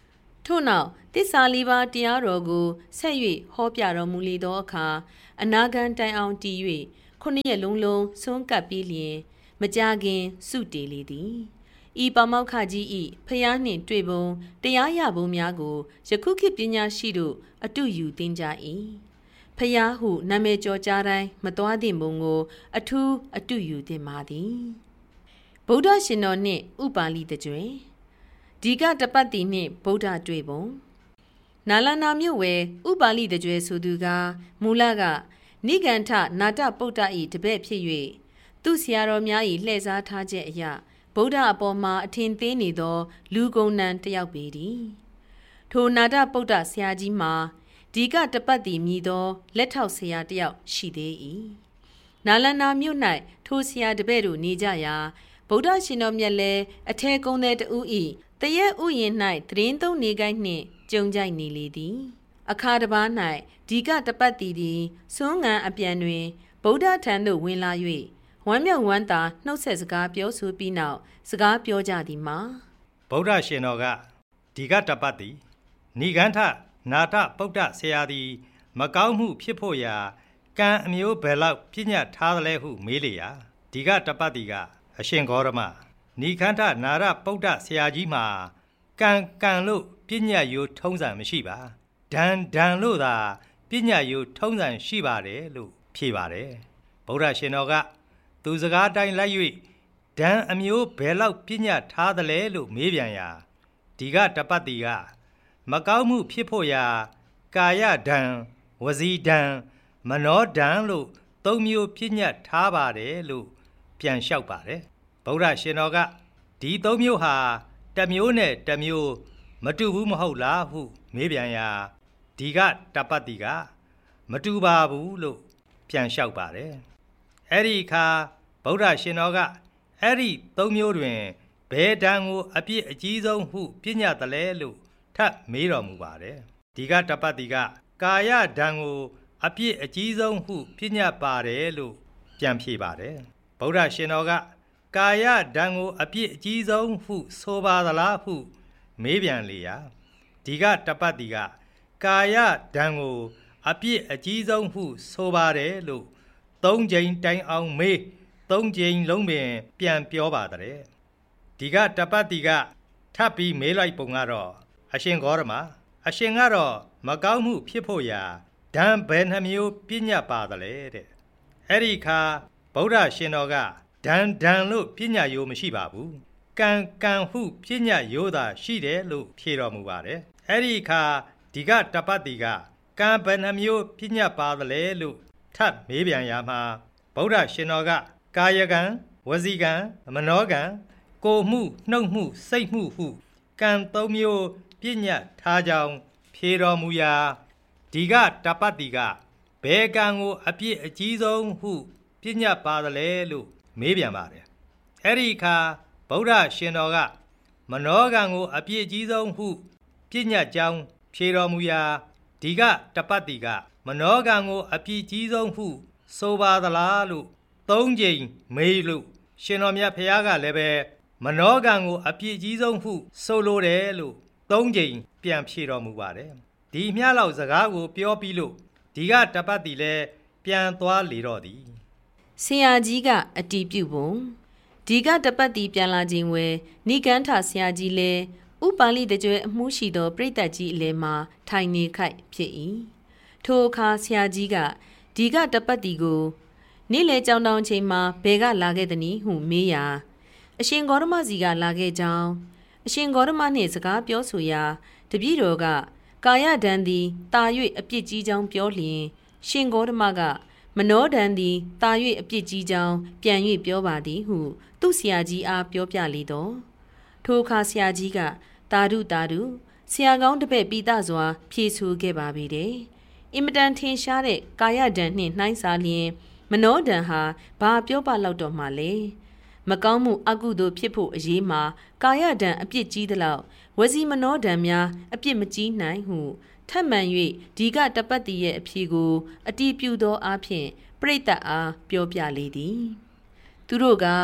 S2: ထို့နောက်သစ္စာလေးပါးတရားတော်ကိုဆက်၍ဟောပြတော်မူလေသောအခါအနာဂတ်တိုင်အောင်တည်၍9 ရက်လုံးလုံးဆွမ်းကပ်ပြီးလျင်မကြခင်စုတည်လေသည်ဤပါမောက္ခကြီးဤဖျားနှင့်တွေ့ပုံတရားရပုံများကိုယခုခေတ်ပညာရှိတို့အတုယူသင်ကြ၏ဖျားဟုနာမည်ကျော်ကြားတိုင်းမသွားသင့်ပုံကိုအထူးအတုယူသင်ပါသည်ဗုဒ္ဓရှင်တော်နှင့်ဥပါလိတကြွယ်ဒီကတပတ်တိနှင့်ဗုဒ္ဓတွေ့ပုံနာလနာမြို့ဝယ်ဥပါလိတကြွယ်ဆိုသူကမူလကနိဂန္ထနာတပုဒ္ဒ၏တပည့်ဖြစ်၍သူဆရာတော်များ၏လှည့်စားထားချက်အရာဗုဒ္ဓအပေါ်မှာအထင်သေးနေသောလူကုန်နံတယောက်ပေသည်ထိုနာတပုဒ္ဒဆရာကြီးမှာဒီကတပတ်တိမြည်သောလက်ထောက်ဆရာတယောက်ရှိသေး၏နာလနာမြို့၌ထိုဆရာတပည့်တို့နေကြရာဗုဒ္ဓရှင်တော်မြတ်လည်းအထဲကုန်းတဲ့တူ၏တရက်ဥယျာဉ်၌သတင်းသုံးနေကိုင်းနှင့်ကြုံကြိုက်နေလေသည်အခါတစ်ပါး၌ဒီကတပတ်တိသည်စွန်းငံအပြန်တွင်ဗုဒ္ဓထံသို့ဝင်လာ၍ဝမ်းမြောက်ဝမ်းသာနှုတ်ဆက်စကားပြောဆိုပြီးနောက်စကားပြောကြသည်မှာ
S1: ဗုဒ္ဓရှင်တော်ကဒီကတပတ်တိနိဂန္ထနာတပုဒ္ဒဆရာသည်မကောင်းမှုဖြစ်ဖို့ရာကံအမျိုးဘယ်လောက်ပြညတ်ထားသလဲဟုမေးလေရာဒီကတပတ်တိကအရှင်ဂေါရမနိဂန္ထနာရပုဒ္ဒဆရာကြီးမှာကံလို့ပြညတ်ရိုးထုံးစံမရှိပါဒံလို့သာပြညတ်ရိုးထုံးစံရှိပါတယ်လို့ဖြေပါတယ်ဗုဒ္ဓရှင်တော်ကသူစကားတိုင်းလိုက်၍ဒံအမျိုးဘယ်လောက်ပြညတ်ထားသလဲလို့မေးပြန်ရာဒီကတပတ်တိကမကောင်းမှုဖြစ်ဖို့ရာကာယဒံဝစီဒံမနောဒံလို့၃မျိုးပြညတ်ထားပါတယ်လို့ပြန်လျှောက်ပါတယ်ဗုဒ္ဓရှင်တော်ကဒီ၃မျိုးဟာတစ်မျိုးနဲ့တစ်မျိုးမတူဘူးမဟုတ်လားဟုမေးပြန်ရာဒီကတပတ်တိကမတူပါဘူးလို့ပြန်လျှောက်ပါတယ်အဲ့ဒီအခါဗုဒ္ဓရှင်တော်ကအဲ့ဒီ၃မျိုးတွင်ဘယ်ဒံကိုအပြစ်အကြီးဆုံးဟုပြညတ်တယ်လဲလို့ထပ်မေးတော်မူပါတယ်ဒီကတပတ်တိကကာယဒံကိုအပြစ်အကြီးဆုံးဟုပြညတ်ပါတယ်လို့ပြန်ဖြေပါတယ်ဗုဒ္ဓရှင်တော်ကကာယဒံကိုအပြစ်အကြီးဆုံးဟုဆိုပါသလားဟုမေးပြန်လေရာဒီကတပတ်တိကကာယဒံကိုအပြစ်အကြီးဆုံးဟုဆိုပါတယ်လို့၃ကြိမ်တိုင်အောင်မေး၃ကြိမ်လုံးပင်ပြန်ပြောပါတဲ့ဒီကတပတ်တိကထပ်ပြီးမေးလိုက်ပုံကတော့အရှင်ဂေါရမအရှင်ကတော့မကောင်းမှုဖြစ်ဖို့ရာဒံဘယ်နှမျိုးပြညတ်ပါသလဲတဲ့အဲ့ဒီခါဗုဒ္ဓရှင်တော်ကဒံလို့ပြညတ်ရိုးမရှိပါဘူးကံဟုပြညတ်ရိုးသာရှိတယ်လို့ဖြေတော်မူပါတယ်အဲ့ဒီခါဒီကတပတ်တိကကံဘယ်နှမျိုးပြညတ်ပါသလဲလို့ထပ်မေးပြန်ရမှာဗုဒ္ဓရှင်တော်ကကာယကံဝစီကံမနောကံကိုမှုနှုတ်မှုစိတ်မှုဟုကံ၃မျိုးပြညတ်ထားကြောင်းဖြေတော်မူရာဒီကတပတ်တိကဘယ်ကံကိုအပြစ်အကြီးဆုံးဟုပြညတ်ပါသလဲလို့မေးပြန်ပါတယ်အဲ့ဒီအခါဗုဒ္ဓရှင်တော်ကမနောကံကိုအပြစ်အကြီးဆုံးဟုပြညတ်ကြောင်းဖြေတော်မူရာဒီကတပတ်တိကမနောကံကိုအပြစ်ကြီးဆုံးဟုဆိုပါသလားလို့၃ကြိမ်မေးလို့ရှင်တော်မြတ်ဖျားကလည်းပဲမနောကံကိုအပြစ်ကြီးဆုံးဟုဆိုလိုတယ်လို့၃ကြိမ်ပြန်ဖြေတော်မူပါတယ်ဒီမျှလောက်စကားကိုပြောပြီးလို့ဒီကတပတ်တိလည်းပြန်သွားလေတော့သည်
S2: ဆရာကြီးကအတီးပြုတ်ပုံဒီကတပတ်တိပြန်လာခြင်းဝဲနိဂန္ထဆရာကြီးလည်းဥပါလိတကြွယ်အမှုရှိသောပြိတ္တကြီးအလယ်မှာထိုင်နေခိုက်ဖြစ်၏ထိုအခါဆရာကြီးကဒီကတပတ်တိကိုနေ့လေကြောင်တောင်ချိန်မှာဘယ်ကလာခဲ့သနည်းဟုမေးရာအရှင်ဂေါရမစီကလာခဲ့ကြောင်းအရှင်ဂေါရမနှင့်စကားပြောဆိုရာတပည့်တော်ကကာယဒံသည်တာ၍အပြစ်ကြီးကြောင်းပြောလျင်ရှင်ဂေါရမကမနောဒံသည်တာ၍အပြစ်ကြီးကြောင်းပြန်၍ပြောပါသည်ဟုသူ့ဆရာကြီးအားပြောပြလေတော့ထိုအခါဆရာကြီးကတာဓုဆရာကောင်းတပည့်ပိသစွာဖြေဆိုခဲ့ပါပြီတဲ့အင်မတန်ထင်ရှားတဲ့ကာယဒံနှင့်နှိုင်းစားလျင်မနောဒံဟာဘာပြောပါလောက်တော့မှလဲမကောင်းမှုအကုသိုလ်ဖြစ်ဖို့အရေးမှာကာယဒံအပြစ်ကြီးသလောက်ဝစီမနောဒံများအပြစ်မကြီးနိုင်ဟုထပ်မံ၍ဒီကတပတ်တိရဲ့အဖြေကိုအတီးပြုသောအားဖြင့်ပရိသတ်အားပြောပြလေသည်သူတို့က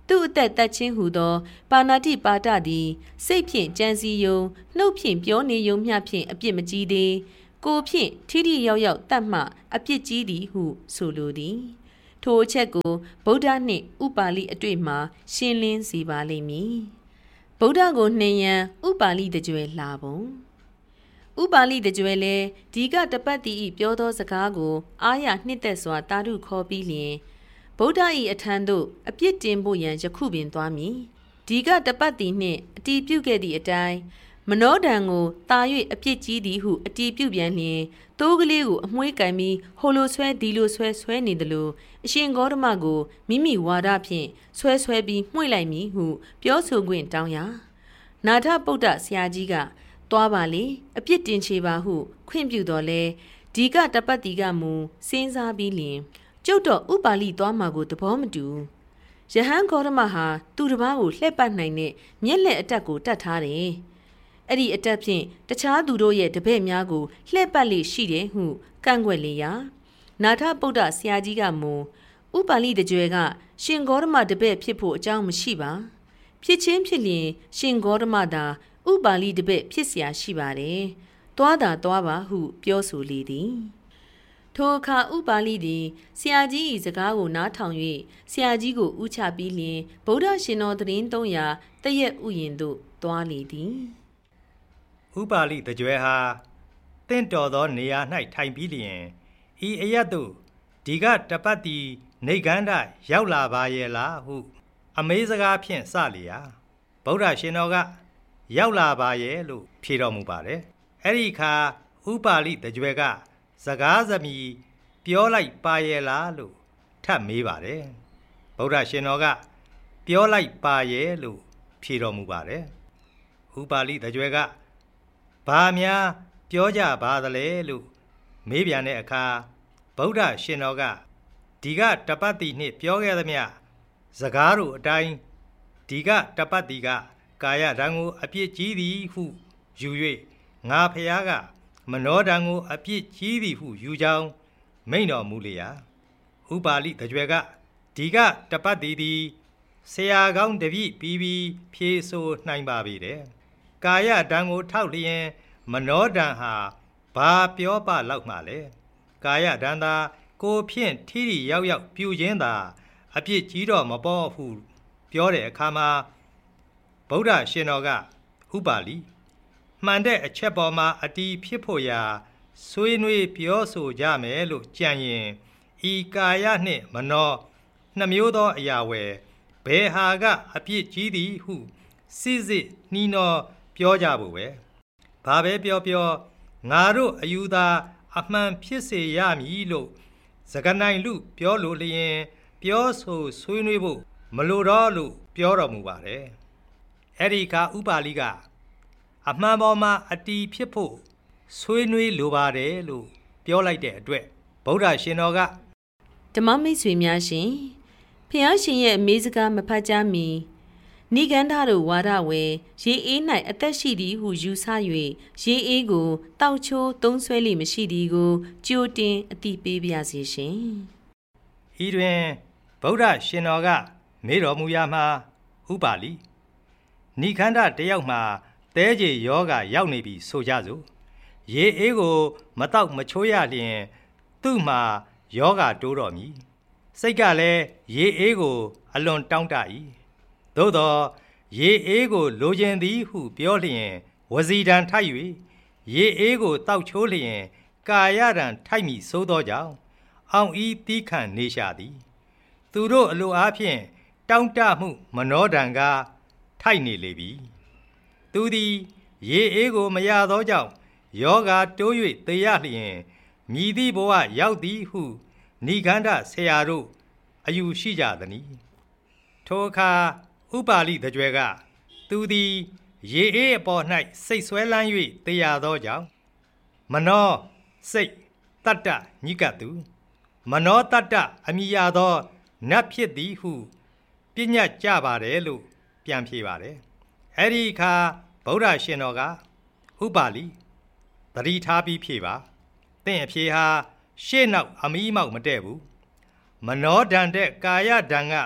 S2: သူ့အသက်တတ်ချင်းဟူသောပါဏာတိပါဒသည်စိတ်ဖြင့်ကြံစည်ယုံနှုတ်ဖြင့်ပြောနေယုံမျှဖြင့်အပြစ်မကြီးသေးကိုဖြင့်ထိထိရောက်ရောက်တတ်မှအပြစ်ကြီးသည်ဟုဆိုလိုသည်ထိုအချက်ကိုဗုဒ္ဓနှင့်ဥပါလိအတွေ့မှာရှင်းလင်းစေပါလိမ့်မည်ဗုဒ္ဓကိုနှင်ရန်ဥပါလိတကြွယ်လာပုံဥပါလိတကြွယ်လည်းဒီကတပတ်တိ၏ပြောသောစကားကိုအားရနှစ်သက်စွာတာရုခေါ်ပြီးလျင်ဗုဒ္ဓ၏အထံသို့အပြစ်တင်ဖို့ရန်ယခုပင်သွားမည်ဒီကတပတ်တိနှင့်အတီးပြုတ်ခဲ့သည့်အတိုင်းမနောဒံကိုတာ၍အပြစ်ကြီးသည်ဟုအတီးပြုတ်ပြန်လျင်တိုးကလေးကိုအမွှေးကင်ပြီးဟိုလိုဆွဲဒီလိုဆွဲနေသလိုအရှင်ဂေါတမကိုမိမိဝါဒဖြင့်ဆွဲပြီးမှွေလိုက်မည်ဟုပြောဆိုခွင့်တောင်းရာနာထပုဒ္ဒဆရာကြီးကသွားပါလေအပြစ်တင်ချေပါဟုခွင့်ပြုတော်လဲဒီကတပတ်တိကမူစဉ်းစားပြီးလျင်ကျုပ်တော့ဥပါလိသွားမှာကိုသဘောမတူယဟန်ဂေါတမဟာသူတစ်ပါးကိုလှည့်ပတ်နိုင်တဲ့မျက်လက်အတက်ကိုတတ်ထားတယ်အဲ့ဒီအတက်ဖြင့်တခြားသူတို့ရဲ့တပည့်များကိုလှည့်ပတ်လေရှိတယ်ဟုကန့်ကွက်လေရာနာထပုဒ္ဒဆရာကြီးကမူဥပါလိတကြွယ်ကရှင်ဂေါတမတပည့်ဖြစ်ဖို့အကြောင်းမရှိပါဖြစ်ချင်းဖြစ်လျင်ရှင်ဂေါတမသာဥပါလိတပည့်ဖြစ်เสียရှိပါတယ်သွားပါဟုပြောဆိုလေသည်ထိုအခါဥပါလိသည်ဆရာကြီး၏စကားကိုနားထောင်၍ဆရာကြီးကိုဥချပြီးလျင်ဗုဒ္ဓရှင်တော်သတင်း300တရက်ဥယျာဉ်သို့သွားလေသည်
S1: ဥပါလိတကြွယ်ဟာတင့်တော်သောနေရာ၌ထိုင်ပြီးလျင်ဤအရက်သို့ဒီကတပတ်တိနေကန္ဓရောက်လာပါရဲ့လားဟုအမေးစကားဖြင့်စလျာဗုဒ္ဓရှင်တော်ကရောက်လာပါရဲ့လို့ဖြေတော်မူပါတယ်အဲ့ဒီအခါဥပါလိတကြွယ်ကစကားသမီးပြောလိုက်ပါရဲ့လားလို့ထပ်မေးပါတယ်ဗုဒ္ဓရှင်တော်ကပြောလိုက်ပါရဲ့လို့ဖြေတော်မူပါတယ်ဥပါလိတကြွယ်ကဘာများပြောကြပါသလဲလို့မေးပြန်တဲ့အခါဗုဒ္ဓရှင်တော်ကဒီကတပတ်တိနှင့်ပြောခဲ့သမျှစကားတို့အတိုင်းဒီကတပတ်တိကကာယဓာတ်ကိုအပြစ်ကြီးသည်ဟုယူ၍ငါဖျားကမနောဓာတ်ကိုအပြစ်ကြီးသည်ဟုယူကြောင်းမိန့်တော်မူလျာဥပါလိတကြွယ်ကဒီကတပတ်တိသည်ဆရာကောင်းတပည့်ပြီးဖြေဆိုနိုင်ပါပြီတဲ့ကာယဓာတ်ကိုထောက်လျင်မနောဓာတ်ဟာဘာပြောပလောက်မှလဲကာယဓာတ်သာကိုဖြင့်ထိထိရောက်ရောက်ပြုခြင်းသာအပြစ်ကြီးတော့မပေါ်ဟုပြောတဲ့အခါမှာဗုဒ္ဓရှင်တော်ကဥပါလိမှန်တဲ့အချက်ပေါ်မှာအတီးဖြစ်ဖို့ရာဆွေးနွေးပြောဆိုကြမယ်လို့ကြံရင်ဤကာယနှင့်မနောနှစ်မျိုးသောအရာဝယ်ဘယ်ဟာကအပြစ်ကြီးသည်ဟုစစ်နှီးနောပြောကြဖို့ပဲဘာပဲပြောငါတို့အယူသာအမှန်ဖြစ်စေရမည်လို့စကားနိုင်လူပြောလို့လျင်ပြောဆိုဆွေးနွေးဖို့မလိုတော့လို့ပြောတော်မူပါတယ်အဲ့ဒီအခါဥပါလိကအမှန်ပေါ်မှာအတီးဖြစ်ဖို့ဆွေးနွေးလိုပါတယ်လို့ပြောလိုက်တဲ့အတွက်ဗုဒ္ဓရှင်တော်က
S2: ဓမ္မမိတ်ဆွေများရှင်ဖျားရှင်ရဲ့အမေးစကားမဖတ်ကြမီနိဂန္ဓတို့ဝါဒဝယ်ရေအေး၌အသက်ရှိသည်ဟုယူဆ၍ရေအေးကိုတောက်ချိုးသုံးဆွဲလိမရှိသည်ကိုကြိုတင်အသိပေးပါစေရှင်
S1: ဤတွင်ဗုဒ္ဓရှင်တော်ကမေးတော်မူရာမှာဥပါလိနိဂန္ဓတယောက်မှာသဲကြေယောဂရောက်နေပြီဆိုကြစို့ရေအေးကိုမတောက်မချိုးရလျင်သူ့မှာယောဂတိုးတော်မည်စိတ်ကလည်းရေအေးကိုအလွန်တောင့်တ၏သို့သောရေအေးကိုလိုချင်သည်ဟုပြောလျင်ဝစီဒံထိုက်၍ရေအေးကိုတောက်ချိုးလျင်ကာယဒံထိုက်မိဆိုသောကြောင့်အောင်ဤသီးခံနေရှာသည်သူတို့အလိုအားဖြင့်တောင့်တမှုမနောဒံကထိုက်နေလေပြီသူသည်ရေအေးကိုမရသောကြောင့်ယောဂတိုး၍သေရလျင်မြည်သည့်ဘဝရောက်သည်ဟုနိဂန္ဓဆရာတို့အယူရှိကြသည်။ထိုအခါဥပါလိတကြွယ်ကသူသည်ရေအေးအပေါ်၌စိတ်ဆွဲလန်း၍သေရသောကြောင့်မနောစိတ်တတ္တညိကတုမနောတတ္တအမိရသောနတ်ဖြစ်သည်ဟုပညာကြပါတယ်လို့ပြန်ဖြေပါတယ်။အဲ့ဒီအခါဗုဒ္ဓရှင်တော်ကဥပါလိသတိထားပြီးဖြေပါ။သင်အဖြေဟာရှေ့နောက်အမီးမောက်မတည့်ဘူး။မနောဒဏ်တဲ့ကာယဒဏ်က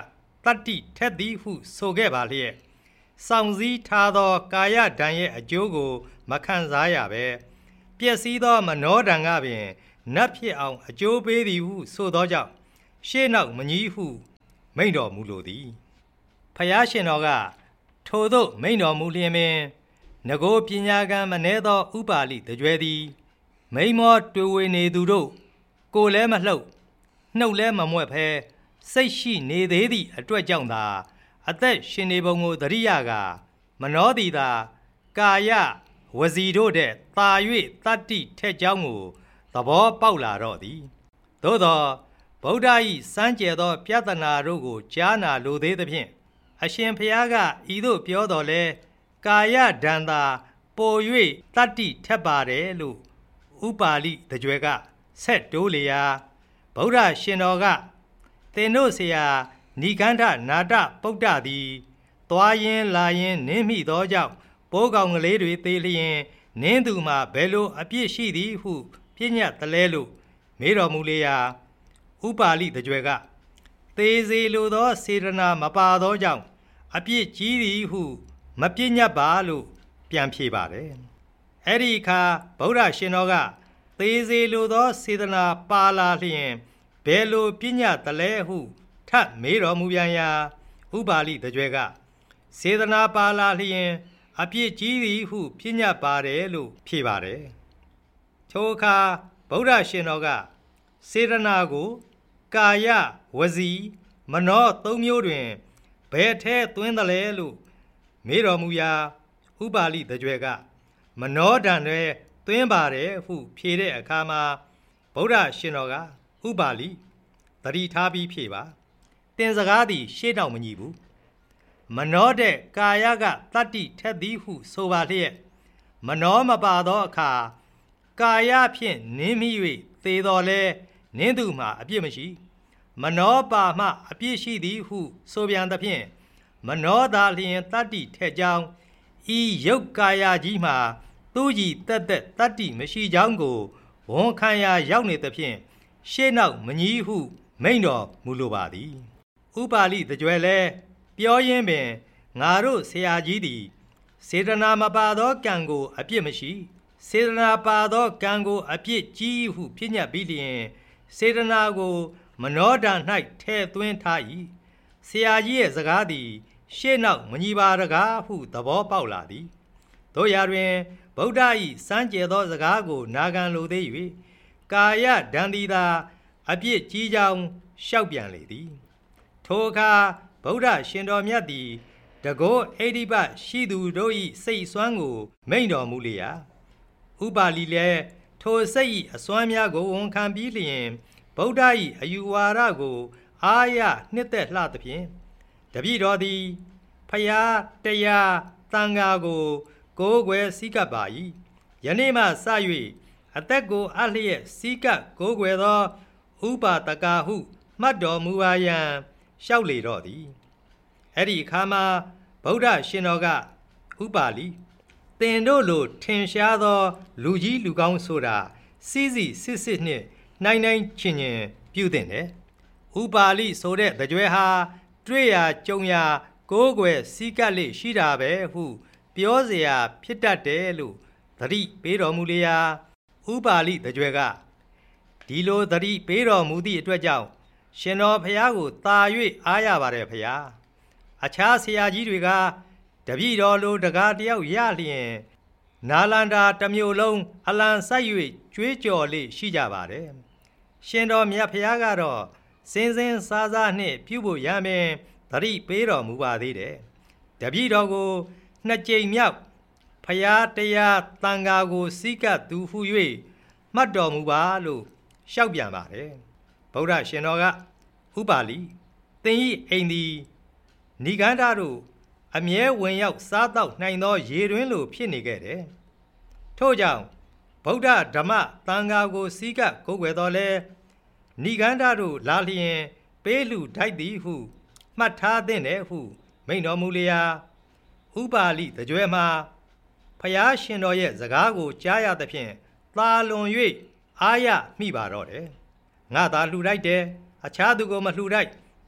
S1: တတ္တိထက်သည်ဟုဆိုခဲ့ပါလျက်စောင့်စည်းထားသောကာယဒဏ်ရဲ့အကျိုးကိုမခံစားရပဲပျက်စီးသောမနောဒဏ်ကပင်နတ်ဖြစ်အောင်အကျိုးပေးသည်ဟုဆိုသောကြောင့်ရှေ့နောက်မညီဟုမိန့်တော်မူလိုသည်ဖယားရှင်တော်ကထိုသို့မိန့်တော်မူလျင်ပင်ငကိုပညာကံမနှဲသောဥပါလိတကြွယ်သည်မိန်မောတွေ့ဝေနေသူတို့ကိုယ်လည်းမလှုပ်နှုတ်လည်းမမွက်ဖဲစိတ်ရှိနေသေးသည့်အတွက်ကြောင့်သာအသက်ရှင်နေပုံကိုသတိရကမနောတိသာကာယဝစီတို့တဲ့သာ၍တတ္တိထက်ကြောင်းကိုသဘောပေါက်လာတော့သည်သို့သောဗုဒ္ဓ၏စမ်းကြယ်သောပြဿနာတို့ကိုကြားနာလိုသေးသဖြင့်အရှင်ဘုရားကဤသို့ပြောတော်လဲကာယဒဏ်သာပို၍တတ္တိထက်ပါတယ်လို့ဥပါလိတကြွယ်ကဆက်တိုးလေရာဗုဒ္ဓရှင်တော်ကသင်တို့ဆရာနိဂန္ဓနာတပုဒ္ဒသည်သွားရင်းလာရင်းနင်းမိသောကြောင့်ပိုးကောင်ကလေးတွေသေးလျင်နင်းသူမှာဘယ်လိုအပြစ်ရှိသည်ဟုပြညတ်တလဲလို့မေးတော်မူလေရာဥပါလိတကြွယ်ကသေစေလိုသောစေတနာမပါသောကြောင့်အပြစ်ကြီးသည်ဟုမပြညတ်ပါလို့ပြန်ဖြေပါတယ်အဲ့ဒီအခါဗုဒ္ဓရှင်တော်ကသေစေလိုသောစေတနာပါလာလျင်ဘယ်လိုပြညတ်တလဲဟုထပ်မေးတော်မူပြန်ရာဥပါလိတကြွယ်ကစေတနာပါလာလျင်အပြစ်ကြီးသည်ဟုပြညတ်ပါတယ်လို့ဖြေပါတယ်ထိုအခါဗုဒ္ဓရှင်တော်ကစေတနာကိုကာယဝစီမနောသုံးမျိုးတွင်ဘယ်ထဲသွင်းသလဲလို့မေးတော်မူရာဥပါလိတကြွယ်ကမနောဒဏ်တွေသွင်းပါတယ်ဟုဖြေတဲ့အခါမှာဗုဒ္ဓရှင်တော်ကဥပါလိသတိထားပြီးဖြေပါတင်စကားသည်ရှေ့နောက်မညီဘူးမနောတဲ့ကာယကတတ္တိထက်သည်ဟုဆိုပါလျက်မနောမပါသောအခါကာယဖြင့်နင်းမိ၍သေတော်လဲနင်းသူမှာအပြစ်မရှိမနောပါမှအပြစ်ရှိသည်ဟုဆိုပြန်သဖြင့်မနောသာလျင်တတ္တိထက်ကြောင်းဤယုတ်ကာယကြီးမှာသူကြီးတက်တက်တတ္တိမရှိကြောင်းကိုဝန်ခံရာရောက်နေသဖြင့်ရှေ့နောက်မညီဟုမိန့်တော်မူလိုပါသည်ဥပါလိတကြွယ်လဲပြောရင်းပင်ငါတို့ဆရာကြီးသည်စေတနာမပါသောကံကိုအပြစ်မရှိစေတနာပါသောကံကိုအပြစ်ကြီးဟုပြညတ်ပြီးလျင်စေတနာကိုမနောဒဏ်၌ထဲသွင်းထား၏ဆရာကြီးရဲ့စကားသည်ရှေ့နောက်မညီပါတကားဟုသဘောပေါက်လာသည်တို့ရာတွင်ဗုဒ္ဓ၏စမ်းကြယ်သောစကားကိုနာခံလိုသေး၍ကာယဒဏ်သည်သာအပြစ်ကြီးကြောင်းလျှောက်ပြန်လေသည်ထိုအခါဗုဒ္ဓရှင်တော်မြတ်သည်တကောအိဋ္ဌိပရှိသူတို့၏စိတ်စွမ်းကိုမိန့်တော်မူလေရာဥပါလိလည်းထိုစိတ်၏အစွမ်းများကိုဝန်ခံပြီးလျင်ဗုဒ္ဓ၏အယူဝါဒကိုအာရနှစ်သက်လှသဖြင့်တပည့်တော်သည်ဖယားတရားတန်ဃာကိုကိုးကွယ်စည်းကပ်ပါ၏ယနေ့မှစ၍အသက်ကိုအလျက်စည်းကပ်ကိုးကွယ်သောဥပါတကာဟုမှတ်တော်မူပါရန်လျှောက်လေတော့သည်အဲ့ဒီအခါမှာဗုဒ္ဓရှင်တော်ကဥပါလိသင်တို့လိုထင်ရှားသောလူကြီးလူကောင်းဆိုတာစီးစီစစ်စစ်နှင့်နိုင်နိုင်ချင်ချင်ပြုသင့်တယ်ဥပါလိဆိုတဲ့တကြွယ်ဟာတွေ့ရာကြုံရာကိုးကွယ်စည်းကပ်လေရှိတာပဲဟုပြောเสียဖြစ်တတ်တယ်လို့သတိပေးတော်မူလေရာဥပါလိတကြွယ်ကဒီလိုသတိပေးတော်မူသည့်အတွက်ကြောင့်ရှင်တော်ဖျားကိုတာ၍အားရပါတယ်ဖျားအခြားဆရာကြီးတွေကတပည့်တော်လိုတကားတယောက်ရလျင်နာလန္ဒာတစ်မျိုးလုံးအလံဆိုင်၍ကြွေးကြော်လေးရှိကြပါတယ်ရှင်တော်မြတ်ဖျားကတော့စင်စင်စားစားနှင့်ပြုဖို့ရမယ်သတိပေးတော်မူပါသေးတယ်တပည့်တော်ကိုနှစ်ကြိမ်မြောက်ဖျားတရားတန်ဃာကိုစည်းကပ်သူဟု၍မှတ်တော်မူပါလို့လျှောက်ပြန်ပါတယ်ဗုဒ္ဓရှင်တော်ကဥပါလိသင်၏အိမ်သည်နိဂန္ဓတို့အမြဲဝင်ရောက်စားတော့နိုင်သောရေတွင်းလိုဖြစ်နေခဲ့တယ်ထို့ကြောင့်ဗုဒ္ဓဓမ္မသံဃာကိုစည်းကပ်ကိုးကွယ်တော်လဲနိဂန္ဓတို့လာလျင်ပေးလူထိုက်သည်ဟုမှတ်ထားသင့်တယ်ဟုမိန့်တော်မူလျာဥပါလိတကြွယ်မှာဖျားရှင်တော်ရဲ့စကားကိုကြားရသဖြင့်သာလွန်၍အားရမိပါတော့တယ်ငါသာလှူလိုက်တယ်အခြားသူကိုမလှူလိုက်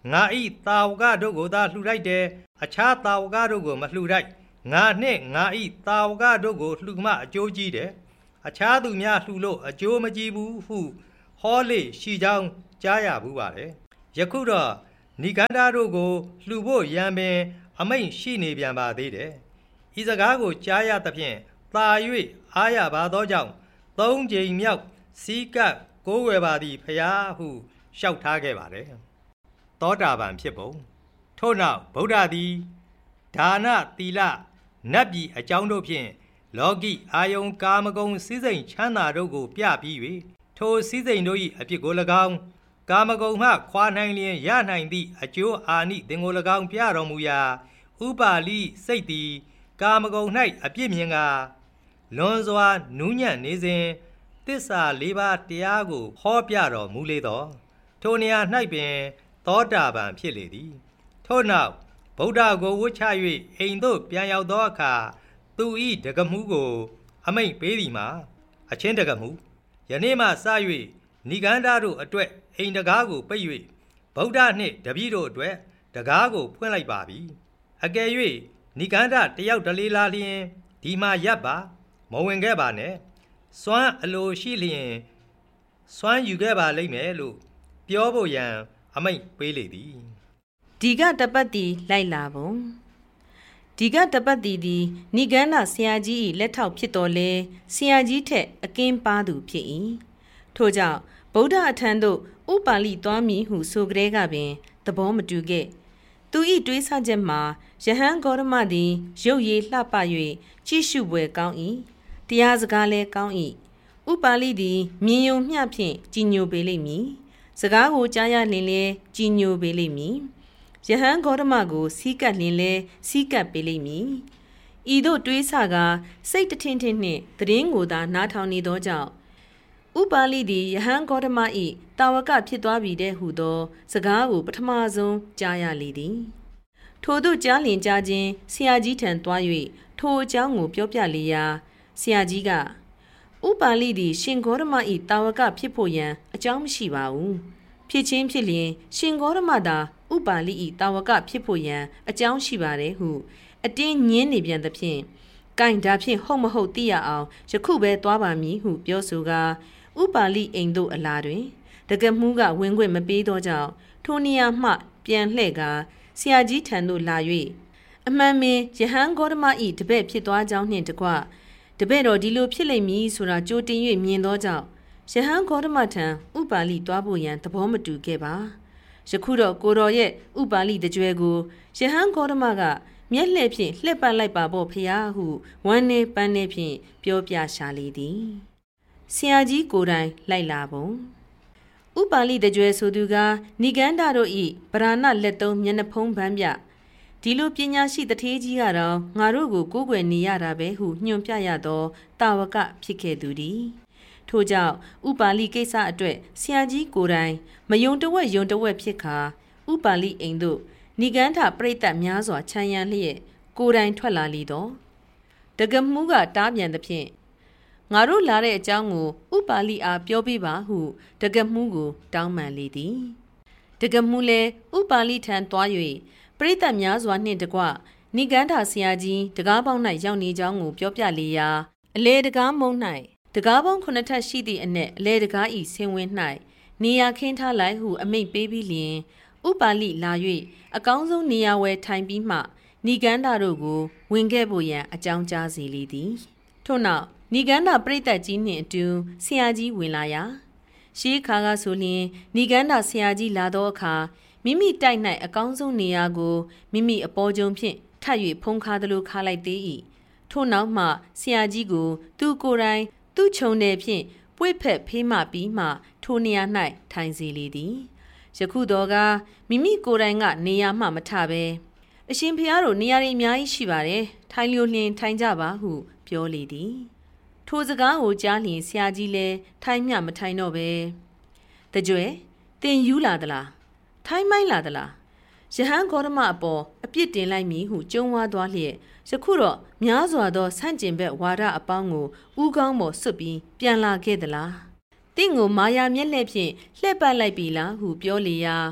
S1: ငါဤတာဝကတို့ကိုသာလှူလိုက်တယ်အခြားတာဝကတို့ကိုမလှူလိုက်ငါနှင့်ငါဤတာဝကတို့ကိုလှူမှအကျိုးကြီးတယ်အခြားသူများလှူလို့အကျိုးမကြီးဘူးဟုဟောလေရှိကြောင်းကြားရဘူးပါတယ်ယခုတော့နိဂန္ဓတို့ကိုလှူဖို့ရန်ပင်အမိန့်ရှိနေပြန်ပါသေးတယ်ဤစကားကိုကြားရသဖြင့်သာ၍အားရပါသောကြောင့်သုံးကြိမ်မြောက်စီးကပ်ကိုးဝယ်ပါသည်ဖျားဟုလျှောက်ထားခဲ့ပါတယ်သောတာပန်ဖြစ်ပုံထို့နောက်ဗုဒ္ဓသည်ဒါနသီလနတ်ပြည်အကြောင်းတို့ဖြင့်လောကီအာယုံကာမဂုဏ်စည်းစိမ်ချမ်းသာတို့ကိုပြပြီး၍ထိုစည်းစိမ်တို့၏အဖြစ်ကို၎င်းကာမဂုဏ်မှခွာနိုင်လျင်ရနိုင်သည့်အကျိုးအာနိသင်ကို၎င်းပြတော်မူရာဥပါလိစိတ်သည်ကာမဂုဏ်၌အပြစ်မြင်ကလွန်စွာနူးညံ့နေစဉ်သစ္စာလေးပါးတရားကိုဟောပြတော်မူလေသောထိုနေရာ၌ပင်သောတာပန်ဖြစ်လေသည်ထို့နောက်ဗုဒ္ဓကိုဝတ်ချ၍အိမ်သို့ပြန်ရောက်သောအခါသူ၏တက္ကမှုကိုအမိန့်ပေးသည်မှာအချင်းတက္ကမှုယနေ့မှစ၍နိဂန္ဓတို့အတွက်အိမ်တကားကိုပိတ်၍ဗုဒ္ဓနှင့်တပည့်တို့အတွက်တကားကိုဖွင့်လိုက်ပါပြီအကယ်၍နိဂန္ဓတယောက်တလေလာလျင်ဒီမှာရပ်ပါမဝင်ခဲ့ပါနဲ့စွမ်းအလိုရှိလျင်စွမ်းယူခဲ့ပါလိမ့်မယ်လို့ပြောဖို့ရန်အမိန့်ပေးလေသည်
S2: ဒီကတပတ်တီလိုက်လာပုံဒီကတပတ်တီသည်နိဂန္ဓဆရာကြီး၏လက်ထောက်ဖြစ်တော်လဲဆရာကြီးထက်အကင်းပါသူဖြစ်၏ထို့ကြောင့်ဗုဒ္ဓအထံသို့ဥပါလိသွားမည်ဟုဆိုကြဲကပင်သဘောမတူခဲ့သူ၏တွေးဆချက်မှာယဟန်ဂေါရမသည်ရုပ်ရည်လှပ၍ကြည့်ရှုပွဲကောင်း၏တရားစကားလည်းကောင်း၏ဥပါလိသည်မြင်ယုံမျှဖြင့်ကြည်ညိုပေလိမ့်မည်စကားကိုကြားရလင်လဲကြည်ညိုပေလိမ့်မည်ယဟန်ဂေါရမကိုစီးကပ်လင်လဲစီးကပ်ပေလိမ့်မည်ဤသို့တွေးဆကစိတ်တထင်းထင်းနှင့်သတင်းကိုသာနားထောင်နေသောကြောင့်ဥပါလိသည်ယဟန်ဂေါတမ၏တာဝကဖြစ်သွားပြီတဲ့ဟုသောစကားကိုပထမဆုံးကြားရလေသည်ထို့သို့ကြားလျင်ကြားခြင်းဆရာကြီးထံသွား၍ထိုအကြောင်းကိုပြောပြလေရာဆရာကြီးကဥပါလိသည်ရှင်ဂေါတမ၏တာဝကဖြစ်ဖို့ရန်အကြောင်းမရှိပါဘူးဖြစ်ချင်းဖြစ်လျင်ရှင်ဂေါတမသာဥပါလိ၏တာဝကဖြစ်ဖို့ရန်အကြောင်းရှိပါတယ်ဟုအတင်းညင်းနေပြန်သဖြင့်ကင်ဒါဖြင့်ဟုတ်မဟုတ်သိရအောင်ယခုပဲသွားပါမည်ဟုပြောဆိုကာဥပါလိအိမ်သို့အလာတွင်တက္ကမှုကဝင်ခွင့်မပေးသောကြောင့်ထိုနေရာမှပြန်လှည့်ကာဆရာကြီးထံသို့လာ၍အမှန်ပင်ယဟန်ဂေါတမ၏တပည့်ဖြစ်သွားကြောင်းနှင့်တကွတပည့်တော်ဒီလိုဖြစ်လိမ့်မည်ဆိုတာကြိုတင်၍မြင်သောကြောင့်ယဟန်ဂေါတမထံဥပါလိသွားဖို့ရန်သဘောမတူခဲ့ပါယခုတော့ကိုတော်ရဲ့ဥပါလိတကြွယ်ကိုယဟန်ဂေါတမကမျက်လှည့်ဖြင့်လှည့်ပတ်လိုက်ပါဖို့ဖျားဟုဝမ်းနေပန်းနေဖြင့်ပြောပြရှာလေသည်ဆရာကြီးကိုယ်တိုင်လိုက်လာပုံဥပါလိတကြွယ်ဆိုသူကနိဂန္ဓတို့၏ဗราဏလက်သုံးမျက်နှာဖုံးပန်းပြဒီလိုပညာရှိတထေးကြီးကတော့ငါတို့ကိုကိုးကွယ်နေရတာပဲဟုညွှန်ပြရသောတာဝကဖြစ်ခဲ့သူသည်ထို့ကြောင့်ဥပါလိကိစ္စအတွက်ဆရာကြီးကိုယ်တိုင်မယုံတဝက်ယုံတဝက်ဖြစ်ခါဥပါလိအိမ်သို့နိဂန္ဓပရိသတ်များစွာခြံရံလျက်ကိုယ်တိုင်ထွက်လာလေတော့တက္ကမှုကတားပြန်သဖြင့်ငါတို့လာတဲ့အကြောင်းကိုဥပါလိအားပြောပြပါဟုတက္ကမှုကိုတောင်းပန်လေသည်တက္ကမှုလည်းဥပါလိထံသွား၍ပရိသတ်များစွာနှင့်တကွနိဂန္ဓဆရာကြီးတကားပေါင်း၌ရောက်နေကြောင်းကိုပြောပြလေရာအလေတကားမုံ၌တကားပေါင်း9ထပ်ရှိသည့်အနက်အလေတကားဤဆင်းဝင်း၌နေရာခင်းထားလိုက်ဟုအမိန့်ပေးပြီးလျင်ဥပါလိလာ၍အကောင်းဆုံးနေရာဝယ်ထိုင်ပြီးမှနိဂန္ဓတို့ကိုဝင်ခဲ့ဖို့ရန်အကြောင်းကြားစီလေသည်ထို့နောက်နိဂန္ဓပရိသတ်ကြီးနှင့်အတူဆရာကြီးဝင်လာရာရှေးခါကဆိုလျင်နိဂန္ဓဆရာကြီးလာသောအခါမိမိတိုက်၌အကောင်းဆုံးနေရာကိုမိမိအပေါ်ကျုံဖြင့်ထပ်၍ဖုံးခါသလိုခါလိုက်သေး၏ထို့နောက်မှဆရာကြီးကိုသူကိုယ်တိုင်သူ့ခြုံတယ်ဖြင့်ပွေ့ဖက်ဖေးမှပြီးမှထိုနေရာ၌ထိုင်စီလေသည်ယခုတော့ကမိမိကိုယ်တိုင်ကနေရာမှမထပဲအရှင်ဖျားတို့နေရာတွေအများကြီးရှိပါတယ်ထိုင်လျိုလျင်ထိုင်ကြပါဟုပြောလေသည်ထိုစကားကိုကြားလျင်ဆရာကြီးလည်းထိုင်မျှမထိုင်တော့ပဲတကြွယ်တင်ယူလာသလားထိုင်မိုင်းလာသလားယဟန်ဂေါတမအပေါ်အပြစ်တင်လိုက်မည်ဟုကြုံဝါသွားလျက်ယခုတော့များစွာသောဆန့်ကျင်ဘက်ဝါဒအပေါင်းကိုဥကောင်းပေါ်ဆွတ်ပြီးပြန်လာခဲ့သလားတင့်ကိုမာယာမျက်လှည့်ဖြင့်လှည့်ပတ်လိုက်ပြီလားဟုပြောလေရာ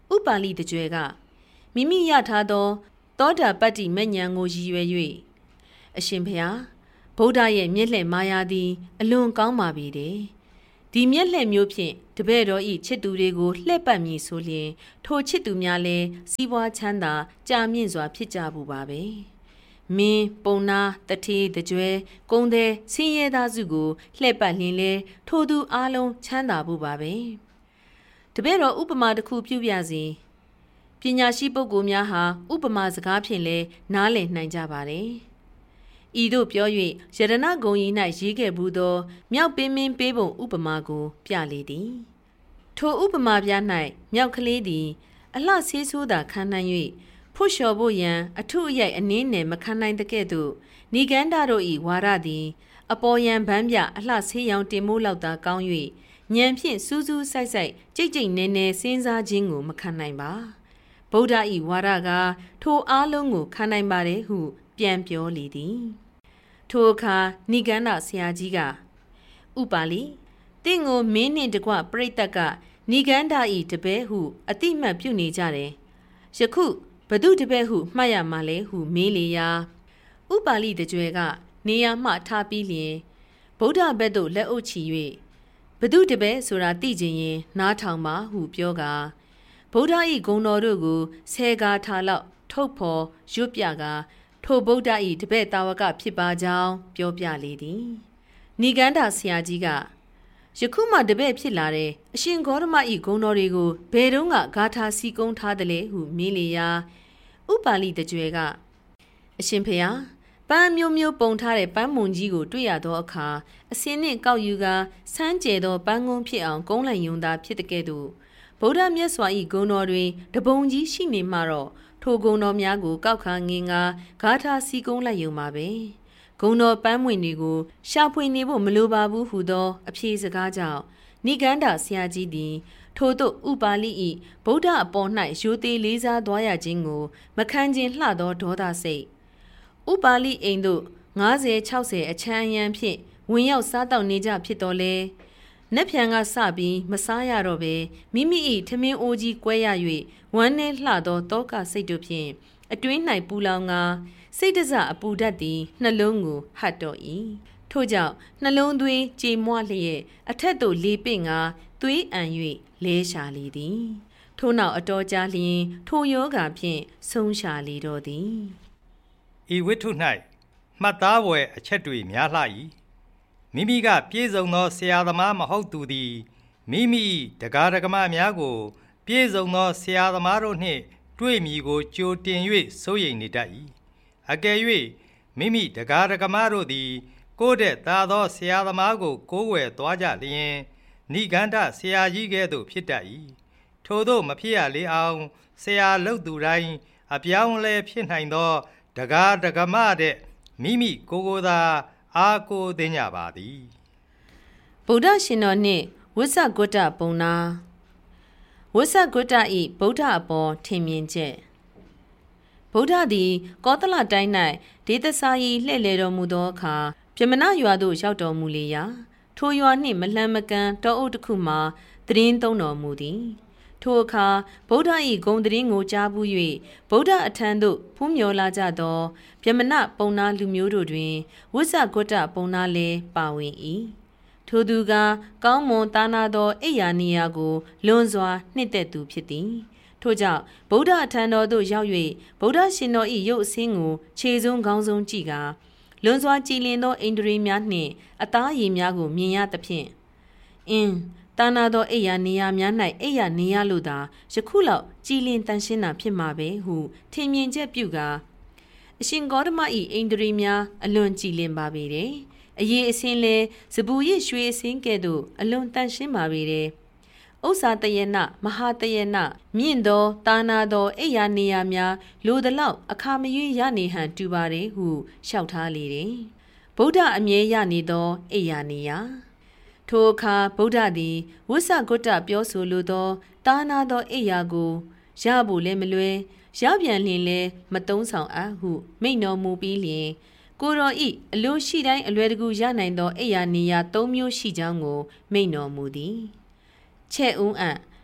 S2: ဥပါလိတကြွယ်ကမိမိရထားသောသောတာပတ္တိမဉ္ဇဉ်ကိုရည်ရွယ်၍အရှင်ဘုရားဗုဒ္ဓရဲ့မျက်လှည့်မာယာသည်အလွန်ကောင်းပါပေတယ်ဒီမျက်လှည့်မျိုးဖြင့်တပည့်တော်ဤချစ်သူတွေကိုလှည့်ပတ်မည်ဆိုလျှင်ထိုချစ်သူများလည်းစီးပွားချမ်းသာကြာမြင့်စွာဖြစ်ကြဘူးပါပဲမင်းပုံနာတထေးတကြွယ်ကုန်းသည်ဆင်းရဲသားစုကိုလှည့်ပတ်လျင်လေထိုသူအားလုံးချမ်းသာဖို့ပါပဲတပည့်တော်ဥပမာတစ်ခုပြုပြစီပညာရှိပုဂ္ဂိုလ်များဟာဥပမာစကားဖြင့်လည်းနားလည်နိုင်ကြပါတယ်ဤသို့ပြော၍ယရဏဂုံကြီး၌ရေးခဲ့ဘူးသောမြောက်ပင်မင်းပေးပုံဥပမာကိုပြလေသည်ထိုဥပမာပြ၌မြောက်ကလေးသည်အလှဆေးဆိုးသာခံနိုင်၍ဖို့လျှော်ဖို့ရန်အထုအရိုက်အနည်းနယ်မခံနိုင်တဲ့ကဲ့သို့နိဂန္ဓတို့၏ဝါရသည်အပေါ်ယံဗန်းပြအလှဆေးရောင်တင်မိုးလောက်သာကောင်း၍ဉာဏ်ဖြင့်စူးစူးဆိုက်ဆိုက်ကြိတ်ကြိတ်နဲနဲစဉ်းစားခြင်းကိုမခံနိုင်ပါဗုဒ္ဓ၏ဝါရကထိုအားလုံးကိုခံနိုင်ပါတယ်ဟုပြန်ပြောလေသည်ထိုအခါနိဂန္ဓဆရာကြီးကဥပါလိတင့်ကိုမင်းနှင့်တကွပရိသတ်ကနိဂန္ဓ၏တပည့်ဟုအတိမတ်ပြုနေကြတယ်ယခုဘသူတပည့်ဟုမှတ်ရမှာလဲဟုမေးလေရာဥပါလိတကြွယ်ကနေရာမှထားပြီးလျင်ဗုဒ္ဓဘက်သို့လက်အုပ်ချီ၍ဘသူတပည့်ဆိုတာသိချင်ရင်နားထောင်ပါဟုပြောကာဗုဒ္ဓ၏ဂုဏ်တော်တို့ကိုဆယ်ကားထားလောက်ထုတ်ဖော်ရွတ်ပြကာထိုဗုဒ္ဓ၏တပည့်တာဝကဖြစ်ပါကြောင်းပြောပြလေသည်နိဂန္ဓဆရာကြီးကယခုမှတပည့်ဖြစ်လာတဲ့အရှင်ဂေါတမ၏ဂုဏ်တော်တွေကိုဘယ်တော့ဂါထာစီကုံးထားတယ်လေဟုမေးလေရာဥပါလိတကြွယ်ကအရှင်ဖေဟာပန်းမျိုးမျိုးပုံထားတဲ့ပန်းမုံကြီးကိုတွေ့ရသောအခါအစင်းနှင့်ကောက်ယူကာဆန်းကျဲသောပန်းကုန်းဖြစ်အောင်ကုန်းလိုက်ယုံသာဖြစ်တဲ့ကဲ့သို့ဗုဒ္ဓမြတ်စွာ၏ဂုဏ်တော်တွင်တပုံကြီးရှိနေမှတော့ထိုဂုဏ်တော်များကိုကောက်ခါငင်ကာဂါထာစီကုံးလိုက်ယုံပါပဲဂုဏ်တော်ပန်းမွင့်တွေကိုရှာဖွေနေဖို့မလိုပါဘူးဟုသောအဖြေစကားကြောင့်နိဂန္ဓဆရာကြီးသည်ထို့သို့ဥပါလိ၏ဗုဒ္ဓအပေါ်၌ရိုသေလေးစားသွားရခြင်းကိုမခံခြင်းလှသောဒေါသစိတ်ဥပါလိအိမ်သို့50-60အချမ်းအယံဖြင့်ဝင်ရောက်စားတောက်နေကြဖြစ်တော်လဲနက်ဖြန်ကစပြီးမစားရတော့ပဲမိမိ၏ထမင်းအိုးကြီးကွဲရ၍ဝမ်းနဲ့လှသောတောကစိတ်တို့ဖြင့်အတွင်း၌ပူလောင်ကာစိတ်တစအပူဓာတ်သည်နှလုံးကိုဟတ်တော်၏ထို့ကြောင့်နှလုံးသွေးကြေမွလျက်အထက်သို့လေပင့်ကာသွေးအံ၍လဲရှာလေသည်ထို့နောက်အတော်ကြာလျင်ထိုယောဂါဖြင့်ဆုံးရှာလေတော်သည်
S1: ဤဝိထု၌မှတ်သားဖွယ်အချက်တွေများလှ၏မိမိကပြည့်စုံသောဆရာသမားမဟုတ်သူသည်မိမိတရားဓမ္မများကိုပြည့်စုံသောဆရာသမားတို့နှင့်တွေ့မည်ကိုကြိုတင်၍စိုးရိမ်နေတတ်၏အကယ်၍မိမိတရားဓမ္မတို့သည်ကိုယ်တဲ့သာသောဆရာသမားကိုကိုးကွယ်သွားကြလျင်နိဂန္ဓဆရာကြီးကဲ့သို့ဖြစ်တတ်၏ထို့သောမဖြစ်ရလေအောင်ဆရာလုပ်သူတိုင်းအပြောင်းလဲဖြစ်နိုင်သောတရားဓမ္မတဲ့မိမိကိုယ်သာအားကိုးသိကြပါသည်
S2: ဗုဒ္ဓရှင်တော်နှင့်ဝိသဂုတ္တပုံနာဝိသဂုတ္တ၏ဗုဒ္ဓအပေါ်ထင်မြင်ချက်ဗုဒ္ဓသည်ကောသလတိုင်း၌ဒေသစာယီလှည့်လည်တော်မူသောအခါပြမနာရွာသို့ရောက်တော်မူလေရာထိုရွာနှင့်မလှမ်းမကမ်းတောအုပ်တစ်ခုမှာသတင်းသုံးတော်မူသည်ထိုအခါဗုဒ္ဓ၏ဂုဏ်သတင်းကိုကြားဘူး၍ဗုဒ္ဓအထံသို့ဖူးမြော်လာကြသောပြမနာပုံနာလူမျိုးတို့တွင်ဝိသဂုတ္တပုံနာလည်းပါဝင်၏ထိုသူကကောင်းမွန်သားနာသောအိယာနေရာကိုလွန်စွာနှစ်သက်သူဖြစ်သည်ထို့ကြောင့်ဗုဒ္ဓအထံတော်သို့ရောက်၍ဗုဒ္ဓရှင်တော်၏ရုပ်အဆင်းကိုခြေဆုံးခေါင်းဆုံးကြည့်ကာလွန်စွာကြည်လင်သောအိန္ဒြေများနှင့်အသားရည်များကိုမြင်ရသဖြင့်တာနာသောအိယာနေရာများ၌အိယာနေရလို့သာယခုလောက်ကြည်လင်တန်ရှင်းတာဖြစ်မှာပဲဟုထင်မြင်ချက်ပြုကာအရှင်ဂေါတမ၏အိန္ဒြေများအလွန်ကြည်လင်ပါပေတယ်အရေးအစင်းလဲစပူရစ်ရွှေအစင်းကဲ့သို့အလွန်တန်ရှင်းပါပေတယ်ဥစ္စာတယနာမဟာတယနာမြင့်သောတာနာသောအိယာနေရာများလိုသလောက်အခါမရွေးရနေဟန်တူပါတယ်ဟုလျှောက်ထားလေတယ်ဗုဒ္ဓအမြဲရနေသောအိယာနေရာထိုအခါဗုဒ္ဓသည်ဝိသဂုတ္တပြောဆိုလိုသောတာနာသောအိယာကိုရဖို့လည်းမလွယ်ရပြန်လျင်လည်းမတုံးဆောင်အပ်ဟုမိန့်တော်မူပြီးလျင်ကိုတော်ဤအလိုရှိတိုင်းအလွယ်တကူရနိုင်သောအိယာနေရာ၃မျိုးရှိကြောင်းကိုမိန့်တော်မူသည်ချက်ဦးအံ့ဗ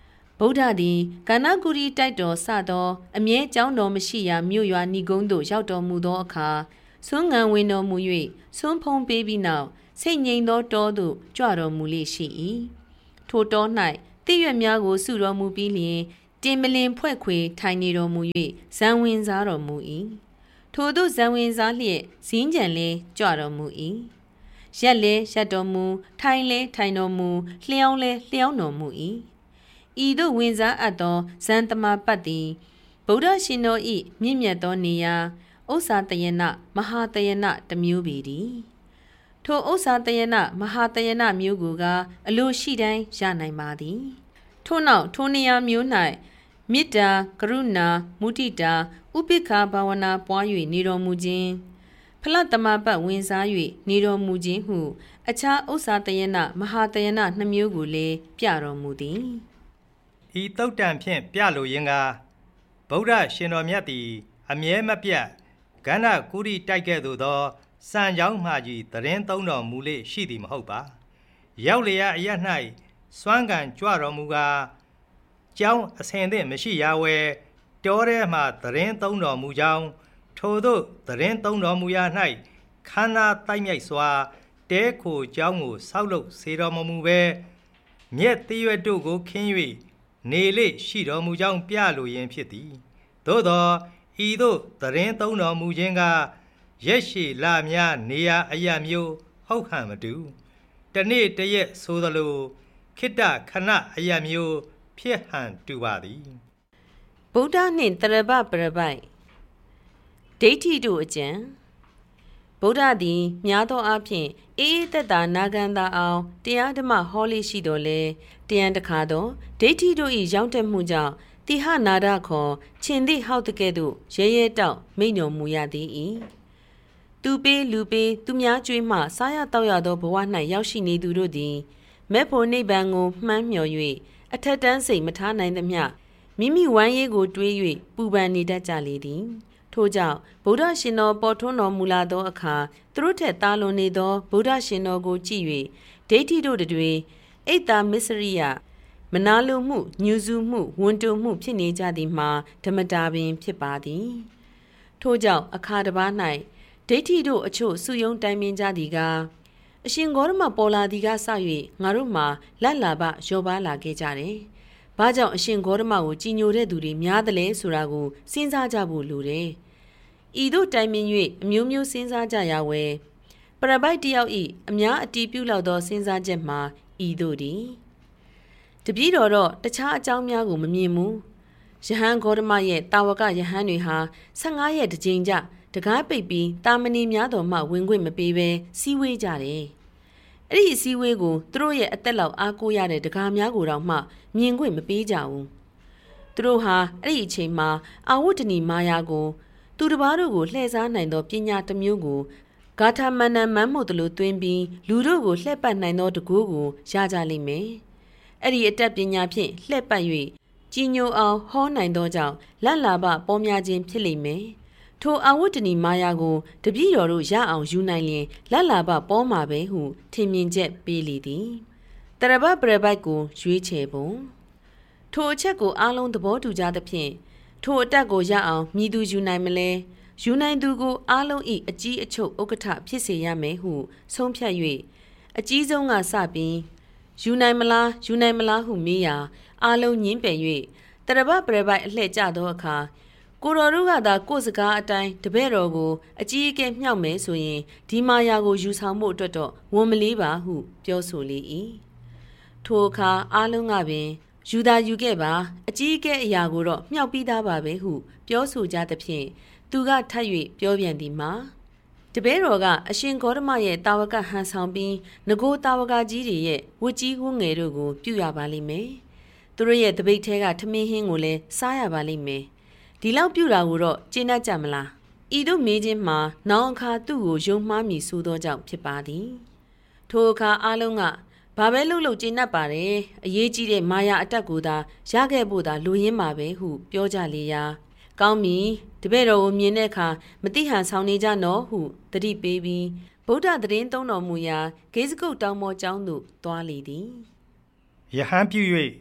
S2: ဗုဒ္ဓသည်ကာဏဂုရီတိုက်တော်စသောအမြဲကြောင်းတော်မရှိရာမြို့ရွာဏီကုန်းသို့ရောက်တော်မူသောအခါဆွမ်းငံဝင်တော်မူ၍ဆွမ်းဖုံးပေးပြီးနောက်စိတ်ငြိမ်သောတောသို့ကြွတော်မူလေရှိ၏ထိုတော၌တိရွက်များကိုစုတော်မူပြီးလျှင်တင်မလင်ဖွဲ့ခွေထိုင်နေတော်မူ၍ဇံဝင်စားတော်မူ၏ထိုသို့ဇံဝင်စားလျက်ဇင်းကြံလဲကြွတော်မူ၏ရက်လဲရက်တော်မူထိုင်လဲထိုင်တော်မူလျှောင်းလဲလျှောင်းတော်မူ၏ဤသို့ဝင်စားအပ်သောဇန်တမပတ်သည်ဗုဒ္ဓရှင်တော်၏မြင့်မြတ်သောနေရာဥစ္စာတယနာမဟာတယနာတစ်မျိုးပေသည်ထိုဥစ္စာတယနာမဟာတယနာမျိုးကိုကအလိုရှိတိုင်းရနိုင်ပါသည်ထို့နောက်ထိုနေရာမျိုး၌မေတ္တာကရုဏာမုဒိတာဥပိ္ပခာဘာဝနာပွား၍နေတော်မူခြင်းဖလတမပတ်ဝင်စား၍နေတော်မူခြင်းဟုအခြားဥစ္စာတယနာမဟာတယနာနှစ်မျိုးကိုလည်းပြတော်မူသည်
S1: ဤတုတ်တံဖြင့်ပြလိုရင်းကဗုဒ္ဓရှင်တော်မြတ်သည်အမြဲမပြတ်ကန္နကုရီတိုက်ခဲ့သို့သောစံကြောင်းမှကြီးတရင်သုံးတော်မူလေရှိသည်မဟုတ်ပါရောက်လျက်အရ၌စွမ်းကံကြွတော်မူကားကျောင်းအစဉ်သင့်မရှိရဝဲတောထဲမှတရင်သုံးတော်မူကြောင်းထိုသို့တရင်သုံးတော်မူရာ၌ခန္ဓာတိုက်မြိုက်စွာတဲခိုကျောင်းကိုဆောက်လုပ်စေတော်မမူပဲမြက်တိရွတ်တို့ကိုခင်း၍နေလေရှိတော်မူကြောင်းပြလိုရင်းဖြစ်သည်သို့သောဤသို့တရင်သုံးတော်မူခြင်းကရက်ရှိလာများနေရာအရာမျိုးဟုတ်ဟန်မတူတနေ့တရက်ဆိုသလိုခိတ္တခဏအရာမျိုးဖြစ်ဟန်တူပါသည်
S2: ဗုဒ္ဓနှင့်တရပပရပိုက်ဒိဋ္ဌိတို့အကျင့်ဗုဒ္ဓသည်များသောအားဖြင့်အေးအေးသက်သာနာခံသာအောင်တရားဓမ္မဟောလေရှိတော်လဲတရားတခါသောဒိဋ္ဌိတို့၏ရောင်းတက်မှုကြောင့်တိဟနာဒခေါ်ခြင်သည့်ဟောက်တကဲ့သို့ရဲရဲတောက်မိန့်တော်မူရသည်၏သူပေးလူပေးသူများကြွေးမှစားရတောက်ရသောဘဝ၌ရောက်ရှိနေသူတို့သည်မေဖို့နိဗ္ဗာန်ကိုမှန်းမြော်၍အထက်တန်းစိတ်မထားနိုင်သမျှမိမိဝမ်းရေးကိုတွေး၍ပူပန်နေတတ်ကြလေသည်ထို့ကြောင့်ဗုဒ္ဓရှင်တော်ပေါ်ထွန်းတော်မူလာသောအခါသူတို့ထက်သားလွန်နေသောဗုဒ္ဓရှင်တော်ကိုကြည့်၍ဒိဋ္ဌိတို့တွေအိတ်တာမစ္စရိယမနာလိုမှုညူစုမှုဝန်တုံမှုဖြစ်နေကြသည်မှာဓမ္မတာပင်ဖြစ်ပါသည်ထို့ကြောင့်အခါတစ်ပါး၌ဒိဋ္ဌိတို့အချို့စုယုံတိုင်ပင်ကြသည်ကအရှင်ဂေါရမပေါ်လာသည်ကစ၍ငါတို့မှာလက်လာပရောပါလာခဲ့ကြတယ်။ဘာကြောင့်အရှင်ဂေါရမကိုကြည်ညိုတဲ့သူတွေများတယ်လဲဆိုတာကိုစဉ်းစားကြဖို့လိုတယ်။ဤသို့တိုင်ပင်၍အမျိုးမျိုးစဉ်းစားကြရဝဲပရပိုက်တယောက်ဤအများအတီးပြုလောက်သောစဉ်းစားချက်မှာဤသို့သည်တပည့်တော်တော့တခြားအကြောင်းများကိုမမြင်ဘူး။ယဟန်ဂေါရမရဲ့တာဝကယဟန်တွေဟာ15ရက်တစ်ကြိမ်ကြတကားပိတ်ပြီးတာမဏေများတော်မှဝင်ခွင့်မပေးဘဲစီးဝေးကြတယ်။အဲ့ဒီအစည်းအဝေးကိုသူတို့ရဲ့အသက်လောက်အားကိုးရတဲ့တကားများကိုတော့မှမြင်ခွင့်မပေးကြဘူး။သူတို့ဟာအဲ့ဒီအချိန်မှာအာဝတ္တနီမာယာကိုသူတစ်ပါးတို့ကိုလှည့်စားနိုင်သောပညာတစ်မျိုးကိုဂါထာမဏ္ဏမန်းမို့တလို့တွင်ပြီးလူတို့ကိုလှည့်ပတ်နိုင်သောတကူကိုရကြလိမ့်မယ်။အဲ့ဒီအတတ်ပညာဖြင့်လှည့်ပတ်၍ကြည်ညိုအောင်ဟောနိုင်သောကြောင့်လက်လာပပေါ်များခြင်းဖြစ်လိမ့်မယ်။ထိုအာဝတ္တနီမာယာကိုတပည့်တော်တို့ရအောင်ယူနိုင်ရင်လက်လာပပေါ်မှာပဲဟုထင်မြင်ချက်ပေးလေသည်။တရဘပရပိုက်ကိုရွေးချယ်ပုံထိုအချက်ကိုအားလုံးသဘောတူကြသဖြင့်ထိုအတက်ကိုရအောင်မြည်သူယူနိုင်မလဲယူနိုင်သူကိုအားလုံး၏အကြီးအချုပ်ဥက္ကဋ္ဌဖြစ်စေရမယ်ဟုဆုံးဖြတ်၍အကြီးဆုံးကစပြီးယူနိုင်မလားဟုမေးရာအားလုံးညင်းပယ်၍တရဘပရပိုက်အလှဲ့ကျသောအခါကိုတော်တို့ကသာကိုယ်စကားအတိုင်းတပည့်တော်ကိုအကြီးအကဲမြှောက်မယ်ဆိုရင်ဒီမာယာကိုယူဆောင်ဖို့အတွက်တော့ဝန်မလေးပါဟုပြောဆိုလေ၏ထိုအခါအားလုံးကပင်ယူသာယူခဲ့ပါအကြီးအကဲအရာကိုတော့မြှောက်ပြီးသားပါပဲဟုပြောဆိုကြသဖြင့်သူကထပ်၍ပြောပြန်သည်မှာတပည့်တော်ကအရှင်ဂေါတမရဲ့တာဝကဟန်ဆောင်ပြီးငကိုတာဝကကြီးတွေရဲ့ဝတ်ကြီးဝတ်ငယ်တို့ကိုပြုရပါလိမ့်မယ်သူတို့ရဲ့တပိတ်ထဲကထမင်းဟင်းကိုလည်းစားရပါလိမ့်မယ်ဒီလောက်ပြုတာကိုတော့ကျင့်တတ်ကြမလားဤတို့မေးခြင်းမှာနောင်အခါသူ့ကိုယုံမှားမည်ဆိုသောကြောင့်ဖြစ်ပါသည်ထိုအခါအားလုံးကဘာပဲလှုပ်ကျင့်တတ်ပါတယ်အရေးကြီးတဲ့မာယာအတက်ကိုသာရခဲ့ဖို့သာလူရင်းပါပဲဟုပြောကြလေရာကောင်းပြီတပည့်တော်ကိုမြင်တဲ့အခါမတိဟန်ဆောင်နေကြနော်ဟုတတိပေးပြီးဗုဒ္ဓသတင်းသုံးတော်မူရာဂေဇဂုတ်တောင်ပေါ်ကျောင်းသို့သွားလေသည်
S1: ယဟန်ပြု၍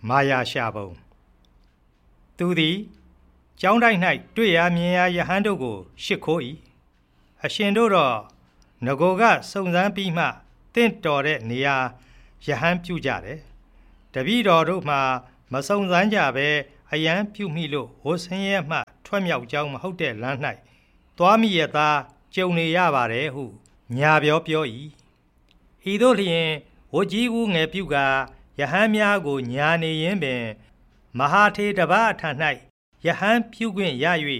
S1: မာယာရှာပုံသူသည်ကျောင်းတိုင်း၌တွေ့ရမြင်ရယဟန်တို့ကိုရှစ်ခိုး၏အရှင်တို့တော့ငကိုကစုံစမ်းပြီးမှတင့်တော်တဲ့နေရာယဟန်ပြုကြတယ်တပည့်တော်တို့မှမစုံစမ်းကြပဲအယံပြုမိလို့ဝဆင်းရဲမှထွက်မြောက်ကြောင်းမဟုတ်တဲ့လမ်း၌သွားမိရသားကြုံနေရပါတယ်ဟုညာပြော၏ဤသို့လျင်ဝကြီးဦးငယ်ပြုကယဟန်များကိုညာနေရင်းပင်မဟာထေတပါအထံ၌ယဟန်ပြုခွင့်ရ၍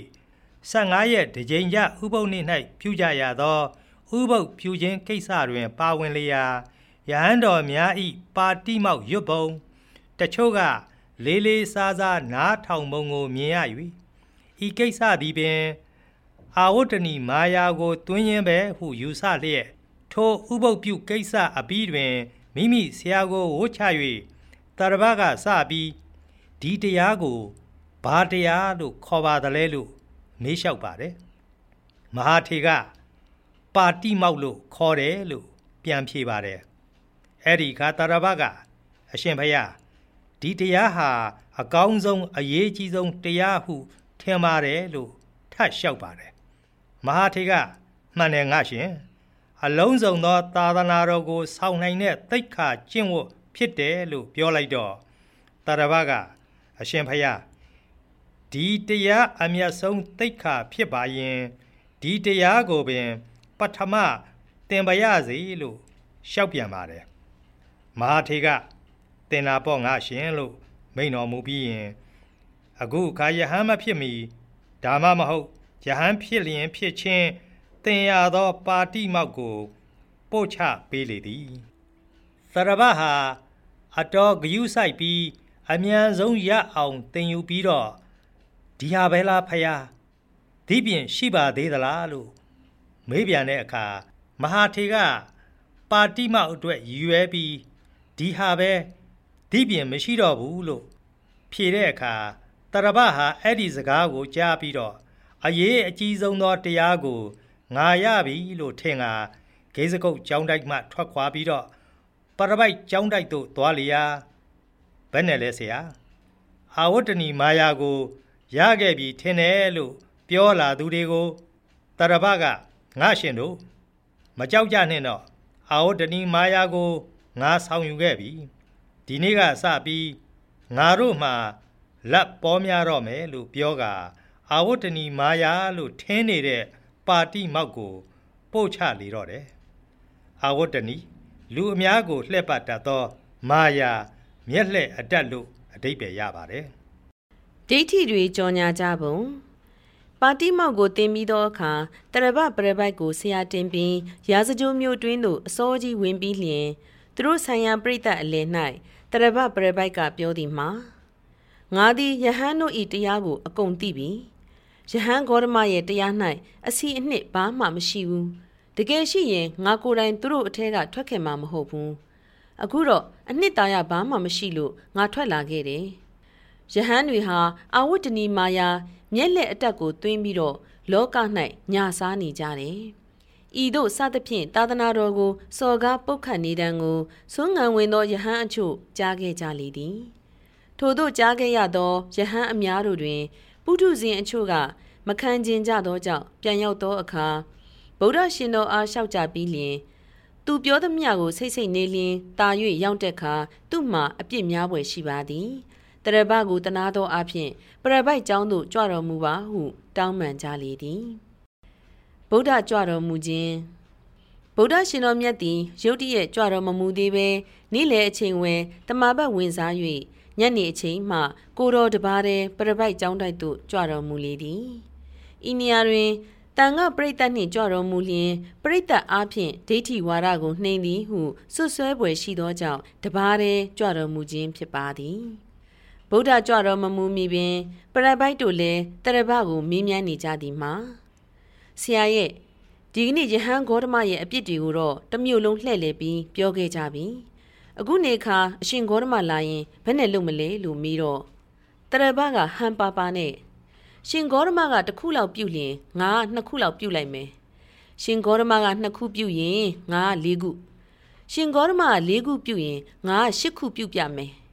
S1: 15ရက်တကြိမ်ကြဥပုသ်နေ့၌ပြုကြရသောဥပုသ်ပြုခြင်းကိစ္စတွင်ပါဝင်လျာယဟန်တော်များ၏ပါတိမောက်ရွတ်ပုံတချို့ကလေးလေးစားစားနားထောင်ပုံကိုမြင်ရ၍ဤကိစ္စသည်ပင်အာဝတ္တနီမာယာကိုတွင်းရင်းပဲဟုယူဆလျက်ထိုဥပုသ်ပြုကိစ္စအပြီးတွင်မိမိဆရာကိုဝှချ၍တရဘကစပြီးဒီတရားကိုဘာတရားလို့ခေါ်ပါသလဲလို့မေးလျှောက်ပါတယ်မဟာထေကပါတိမောက်လို့ခေါ်တယ်လို့ပြန်ဖြေပါတယ်အဲ့ဒီခါတရဘကအရှင်ဘုရားဒီတရားဟာအကောင်းဆုံးအရေးကြီးဆုံးတရားဟုထင်ပါတယ်လို့ထပ်လျှောက်ပါတယ်မဟာထေကမှန်တယ်ငါရှင်အလုံးစုံသောသာသနာတော်ကိုဆောင်နိုင်တဲ့သိက္ခာကျင့်ဝတ်ဖြစ်တယ်လို့ပြောလိုက်တော့တရဘကအရှင်ဘုရားဒီတရားအမြတ်ဆုံးသိက္ခာဖြစ်ပါရင်ဒီတရားကိုပင်ပထမသင်ပါရစေလို့ရှောက်ပြန်ပါတယ်မဟာထေကသင်လာပေါ့ငါရှင်လို့မိန့်တော်မူပြီးရင်အခုခါယဟန်မဖြစ်မီဒါမှမဟုတ်ယဟန်ဖြစ်လျင်ဖြစ်ချင်းသင်ရသောပါတိမောက်ကိုပို့ချပေးလေသည်သရဘဟာအတော်ဂယုဆိုင်ပြီးအမြန်ဆုံးရအောင်သင်ယူပြီးတော့ဒီဟာပဲလားဖယားဒီပြင်ရှိပါသေးသလားလို့မေးပြန်တဲ့အခါမဟာထေကပါတိမောက်အတွက်ရည်ရွယ်ပြီးဒီဟာပဲဒီပြင်မရှိတော့ဘူးလို့ဖြေတဲ့အခါတရဘဟာအဲ့ဒီစကားကိုကြားပြီးတော့အရေးအကြီးဆုံးသောတရားကိုငါရပြီလို့ထင်ကဂိစကုတ်ကျောင်းတိုက်မှထွက်ခွာပြီးတော့ပရပိုက်ကျောင်းတိုက်သို့သွားလျာဘယ်နဲ့လဲဆရာအာဝတ္တနီမာယာကိုရခဲ့ပြီထင်တယ်လို့ပြောလာသူတွေကိုတရဘကငါရှင်တို့မကြောက်ကြနဲ့တော့အာဝတ္တနီမာယာကိုငါဆောင်ယူခဲ့ပြီဒီနေ့ကစပြီးငါတို့မှလက်ပေါ်များတော့မယ်လို့ပြောကအာဝတ္တနီမာယာလို့ထင်းနေတဲ့ပါတိမောက်ကိုပို့ချလေတော့တယ်အာဝတ္တနီလူအများကိုလှည့်ပတ်တတ်သောမာယာမျက်လှည့်အတက်လို့အဓိပ္ပာယ်ရပါတယ်
S2: ဒိဋ္ဌိတွေကြော်ညာကြပုံပါတိမောက်ကိုတင်ပြီးသောအခါတရဘပရပိုက်ကိုဆရာတင်ပြီးရာဇကြိုးမျိုးတွင်းသို့အစောကြီးဝင်ပြီးလျင်သူတို့ဆိုင်ရာပြိတ္တအလယ်၌တရဘပရပိုက်ကပြောသည်မှာငါသည်ယဟန်တို့၏တရားကိုအကုန်သိပြီယဟန်ဂေါရမရဲ့တရား၌အစီအနှစ်ဘာမှမရှိဘူးတကယ်ရှိရင်ငါကိုယ်တိုင်သူတို့အထက်ကထွက်ခဲ့မှာမဟုတ်ဘူးအခုတော့အနှစ်သာရဘာမှမရှိလို့ငါထွက်လာခဲ့တယ်ယဟန်တွေဟာအာဝတ္တနီမာယာမျက်လက်အတက်ကိုသွင်းပြီးတော့လောက၌ညာစားနေကြတယ်ဤသို့စသဖြင့်သာသနာတော်ကိုစော်ကားပုတ်ခတ်နေတံကိုဆွမ်းငံဝင်သောယဟန်အချို့ကြားခဲ့ကြလေသည်ထို့သို့ကြားခဲ့ရသောယဟန်အများတို့တွင်ပုထုဇဉ်အချို့ကမခံကျင်ကြသောကြောင့်ပြန်ရောက်သောအခါဗုဒ္ဓရှင်တော်အားလျှောက်ကြပြီးလျင်သူပြောသမျှကိုစိတ်စိတ်နေလျင်တာ၍ရောက်တဲ့အခါသူ့မှာအပြစ်များပွေရှိပါသည်တရဘကိုတနာသောအဖြစ်ပရပိုက်ကျောင်းသို့ကြွတော်မူပါဟုတောင်းပန်ကြလေသည်ဗုဒ္ဓကြွတော်မူခြင်းဗုဒ္ဓရှင်တော်မြတ်သည်ရုတ်တရက်ကြွတော်မမူသေးပဲနေ့လယ်အချိန်ဝယ်တမာဘတ်ဝင်စား၍ညနေအချိန်မှကိုတော်တပါးတည်းပရပိုက်ကျောင်းတိုက်သို့ကြွတော်မူလေသည်ဤနေရာတွင်တန်ခပရိသတ်နှင့်ကြွတော်မူလျင်ပရိသတ်အားဖြင့်ဒိဋ္ဌိဝါဒကိုနှိမ်သည်ဟုဆွဆွဲပွေရှိသောကြောင့်တပါးတည်းကြွတော်မူခြင်းဖြစ်ပါသည်ဗုဒ္ဓကြွတော်မမူမီပင်ပရပိုက်တို့လည်းတရဘကိုမေးမြန်းနေကြသည်မှာဆရာရဲ့ဒီကနေ့ယဟန်ဂေါတမရဲ့အပြစ်တွေကိုတော့တစ်မျိုးလုံးလှည့်လည်ပြီးပြောခဲ့ကြပြီအခုနေခါအရှင်ဂေါတမလာရင်ဘယ်နဲ့လုပ်မလဲလို့မေးတော့တရဘကဟန်ပါပါနဲ့ရှင်ဂေါတမကတစ်ခုလောက်ပြုတ်လျင်ငါကနှစ်ခုလောက်ပြုတ်လိုက်မယ်ရှင်ဂေါတမကနှစ်ခုပြုတ်ရင်ငါက၄ခုရှင်ဂေါတမက၄ခုပြုတ်ရင်ငါက၈ခုပြုတ်ပြမယ်သူ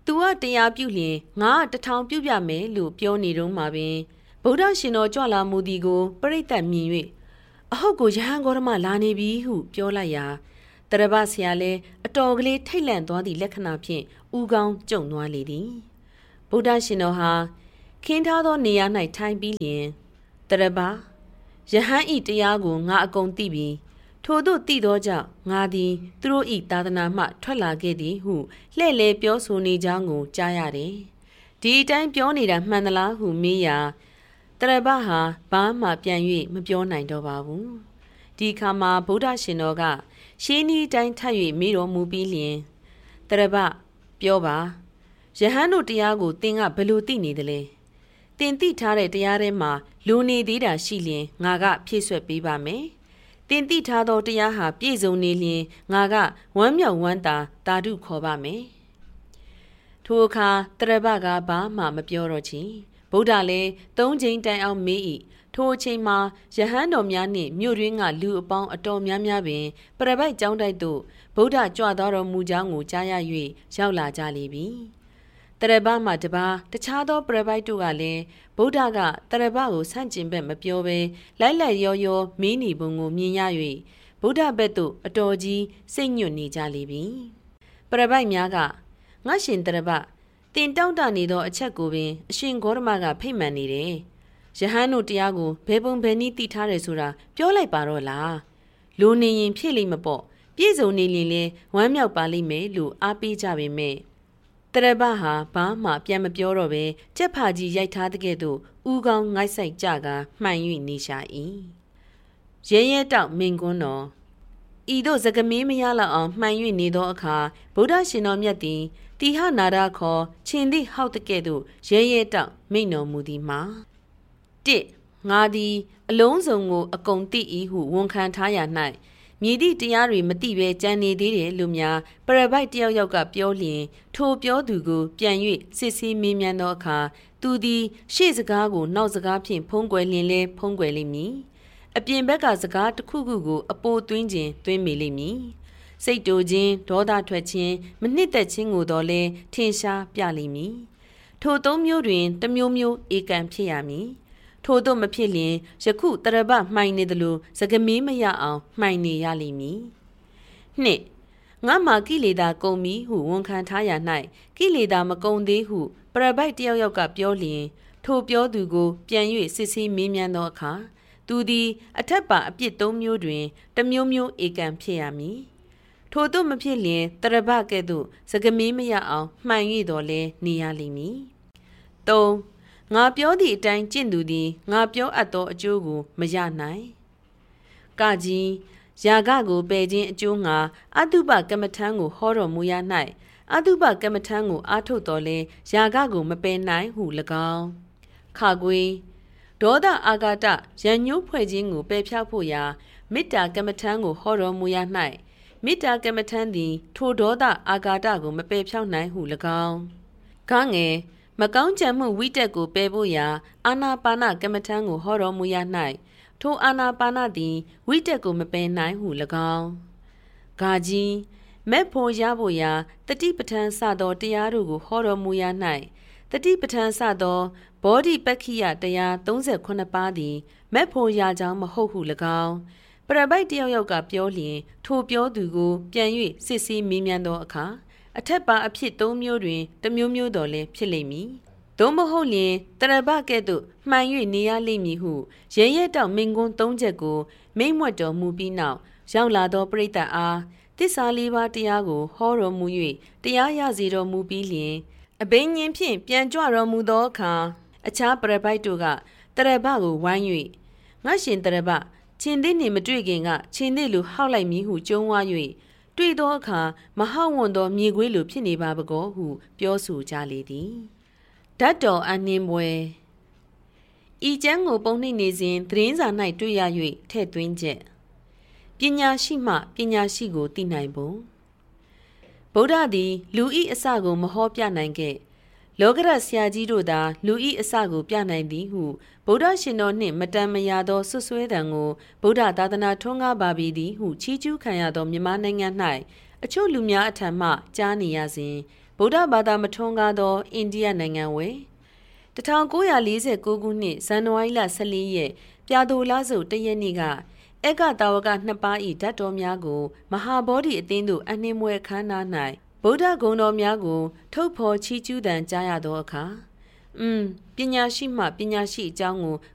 S2: သူကတရားပြုလျင်ငါ1000ပြုပြမယ်လို့ပြောနေတော့မှပင်ဗုဒ္ဓရှင်တော်ကြွလာမှုသည်ကိုပရိသတ်မြင်၍အဟုတ်ကိုယဟန်ဂေါရမလာနေပြီဟုပြောလိုက်ရာတရဘဆရာလည်းအတော်ကလေးထိတ်လန့်သွားသည့်လက္ခဏာဖြင့်ဥကောင်းကြုံသွားလေသည်ဗုဒ္ဓရှင်တော်ဟာခင်းထားသောနေရာ၌ထိုင်ပြီးလျင်တရဘယဟန်ဤတရားကိုငါအကုန်သိပြီထို့သို့သိသောကြောင့်ငါသည်သူတို့ဤသာသနာမှထွက်လာခဲ့သည်ဟုလှည့်လည်ပြောဆိုနေကြောင်းကိုကြားရတယ်ဒီအတိုင်းပြောနေတာမှန်သလားဟုမေးရာတရဘဟာဘာမှပြန်၍မပြောနိုင်တော့ပါဘူးဒီခါမှာဗုဒ္ဓရှင်တော်ကရှင်းဤတိုင်းထပ်၍မေးတော်မူပြီးလျင်တရဘပြောပါယဟန်တို့တရားကိုသင်ကဘယ်လိုသိနေသလဲသင်သိထားတဲ့တရားထဲမှာလူနေသေးတာရှိလျင်ငါကဖြည့်ဆွက်ပေးပါမယ်သင်သိထားသောတရားဟာပြည့်စုံနေလျင်ငါကဝမ်းမြောက်ဝမ်းသာတာဓုခေါ်ပါမယ်ထိုအခါတရဘကဘာမှမပြောတော့ချီဗုဒ္ဓလည်း3ချိန်တိုင်အောင်မေး၏ထိုအချိန်မှာယဟန်တော်များနှင့်မြို့ရင်းကလူအပေါင်းအတော်များများပင်ပရပိုက်ကျောင်းတိုက်သို့ဗုဒ္ဓကြွသွားတော်မူကြောင်းကိုကြားရ၍ရောက်လာကြလေပြီတရဘမှတပါတခြားသောပရပိုက်တို့ကလည်းဗုဒ္ဓကတရဘကိုဆန့်ကျင်ဘက်မပြောဘဲလိုက်လိုက်ရောရောမင်းနေပုံကိုမြင်ရ၍ဗုဒ္ဓဘက်သို့အတော်ကြီးစိတ်ညွတ်နေကြလေပြီပရပိုက်များကငါရှင်တရဘတင်တောင့်တနေသောအချက်ကိုပင်အရှင်ဂေါရမကဖိတ်မှန်နေတယ်ယဟန်တို့တရားကိုဘယ်ပုံဘယ်နည်းသိထားတယ်ဆိုတာပြောလိုက်ပါတော့လားလူနေရင်ဖြစ်လိမ့်မပေါ့ပြည့်စုံနေလင်လဲဝမ်းမြောက်ပါလိမ့်မယ်လို့အားပေးကြပေမဲ့တရဘဟာဘာမှပြန်မပြောတော့ပဲကြက်ဖာကြီးရိုက်ထားတဲ့ကဲ့သို့ဥကောင်းငိုက်ဆိုင်ကြကမှန်၍နေရှာ၏ရဲရဲတောက်မင်ကွန်းတော်ဤသို့စကမင်းမရလောက်အောင်မှန်၍နေသောအခါဗုဒ္ဓရှင်တော်မြတ်သည်တိဟနာရခေါ်ရှင်သည့်ဟောက်တဲ့ကဲ့သို့ရဲရဲတောက်မိန့်တော်မူသည်မှာ1ငါသည်အလုံးစုံကိုအကုန်သိ၏ဟုဝန်ခံထားရ၌မြည်သည့်တရားတွေမသိဘဲကြံနေသေးတယ်လို့များပရပိုက်တယောက်ယောက်ကပြောလျင်ထိုပြောသူကိုပြန်၍စစ်ဆေးမေးမြန်းသောအခါသူသည်ရှေ့စကားကိုနောက်စကားဖြင့်ဖုံးကွယ်လျင်လဲဖုံးကွယ်လိမ့်မည်အပြင်ဘက်ကစကားတစ်ခုခုကိုအပိုသွင်းခြင်းသွင်းမိလိမ့်မည်စိတ်တူခြင်းဒေါသထွက်ခြင်းမနှစ်သက်ခြင်းကိုတော့လဲထင်ရှားပြလိမ့်မည်ထိုသုံးမျိုးတွင်တစ်မျိုးမျိုးဧကံဖြစ်ရမည်ထို့သို့မဖြစ်လျင်ယခုတရဘမှိုင်နေသလိုစကမင်းမရအောင်မှိုင်နေရလိမ့်မည်နှစ်ငါမှာကိလေသာကုန်ပြီဟုဝန်ခံထားရ၌ကိလေသာမကုန်သေးဟုပရပိုက်တယောက်ယောက်ကပြောလျင်ထိုပြောသူကိုပြန်၍စစ်ဆေးမေးမြန်းသောအခါသူသည်အထက်ပါအပြစ်3မျိုးတွင်တစ်မျိုးမျိုးဧကံဖြစ်ရမည်ထို့သို့မဖြစ်လျင်တရဘကဲ့သို့စကမင်းမရအောင်မှိုင်၍တော်လဲနေရလိမ့်မည်3ငါပြောသည့်အတိုင်းကျင့်သူသည်ငါပြောအပ်သောအကျိုးကိုမရနိုင်ကကြီးယာကကိုပယ်ခြင်းအကျိုးငါအတုပကမ္မထံကိုဟောတော်မူရ၌အတုပကမ္မထံကိုအားထုတ်တော်လဲယာကကိုမပယ်နိုင်ဟု၎င်းခကွေဒေါသအာဃာတရန်ညှိုးဖွဲ့ခြင်းကိုပယ်ဖြောက်ဖို့ရာမေတ္တာကမ္မထံကိုဟောတော်မူရ၌မေတ္တာကမ္မထံသည်ထိုဒေါသအာဃာတကိုမပယ်ဖြောက်နိုင်ဟု၎င်းခငယ်မကောင်းကြံမှုဝိတက်ကိုပယ်ဖို့ရာအာနာပါနကမ္မထံကိုဟောတော်မူရ၌ထိုအာနာပါနသည်ဝိတက်ကိုမပယ်နိုင်ဟု၎င်းဂါကြီးမက်ဖို့ရဖို့ရာတတိပဋ္ဌာန်စသောတရားတို့ကိုဟောတော်မူရ၌တတိပဋ္ဌာန်စသောဘောဓိပက္ခိယတရား38ပါးသည်မက်ဖို့ရကြောင်းမဟုတ်ဟု၎င်းပရပိုက်တယောက်ယောက်ကပြောလျင်ထိုပြောသူကိုပြန်၍စစ်ဆေးမေးမြန်းသောအခါအထက်ပါအဖြစ်3မျိုးတွင်တစ်မျိုးမျိုးတော်လဲဖြစ်လိမ့်မည်သို့မဟုတ်လျင်တရဘကဲ့သို့မှန်၍နေရလိမ့်မည်ဟုရဲရဲတောက်မင်ကွန်း3ချက်ကိုမိန့်မွတ်တော်မူပြီးနောက်ရောက်လာသောပရိသတ်အားသစ္စာ4ပါးတရားကိုဟောတော်မူ၍တရားရစေတော်မူပြီးလျင်အဘိညာဉ်ဖြင့်ပြန်ကြွတော်မူသောအခါအခြားပရပိုက်တို့ကတရဘကိုဝိုင်း၍ငါရှင်တရဘချင်းသေးနေမတွေ့ခင်ကချင်းသေးလူဟောက်လိုက်မည်ဟုကြုံဝါ၍တွေ့သောအခါမဟောက်ဝွန်သောမြေခွေးလိုဖြစ်နေပါပကောဟုပြောဆိုကြလေသည်ဓာတ်တော်အနှင်းပွဲဤကျမ်းကိုပုံနှိပ်နေစဉ်သတင်းစာ၌တွေ့ရ၍ထည့်သွင်းချက်ပညာရှိမှပညာရှိကိုသိနိုင်ပုံဗုဒ္ဓသည်လူဤအစကိုမဟောပြနိုင်ခဲ့လောကရဆရာကြီးတို့သာလူဤအစကိုပြနိုင်သည်ဟုဗုဒ္ဓရှင်တော်နှင့်မတန်မရာသောဆွဆွဲတံကိုဗုဒ္ဓသာသနာထွန်းကားပါပြီသည်ဟုချီးကျူးခံရသောမြန်မာနိုင်ငံ၌အချို့လူများအထံမှကြားနေရစဉ်ဗုဒ္ဓဘာသာမထွန်းကားသောအိန္ဒိယနိုင်ငံဝယ်1949ခုနှစ်ဇန်နဝါရီလ14ရက်ပြာသိုလစုတရက်နေ့ကဧကတာဝက2ပါး၏ဓာတ်တော်များကိုမဟာဗောဓိအသင်းသို့အနှင်းမွဲခမ်းနား၌ဗုဒ္ဓဂုဏ်တော်များကိုထုတ်ဖော်ချီးကျူးသံကြားရသောအခါပညာရှိမှပညာရှိအကြောင်းကို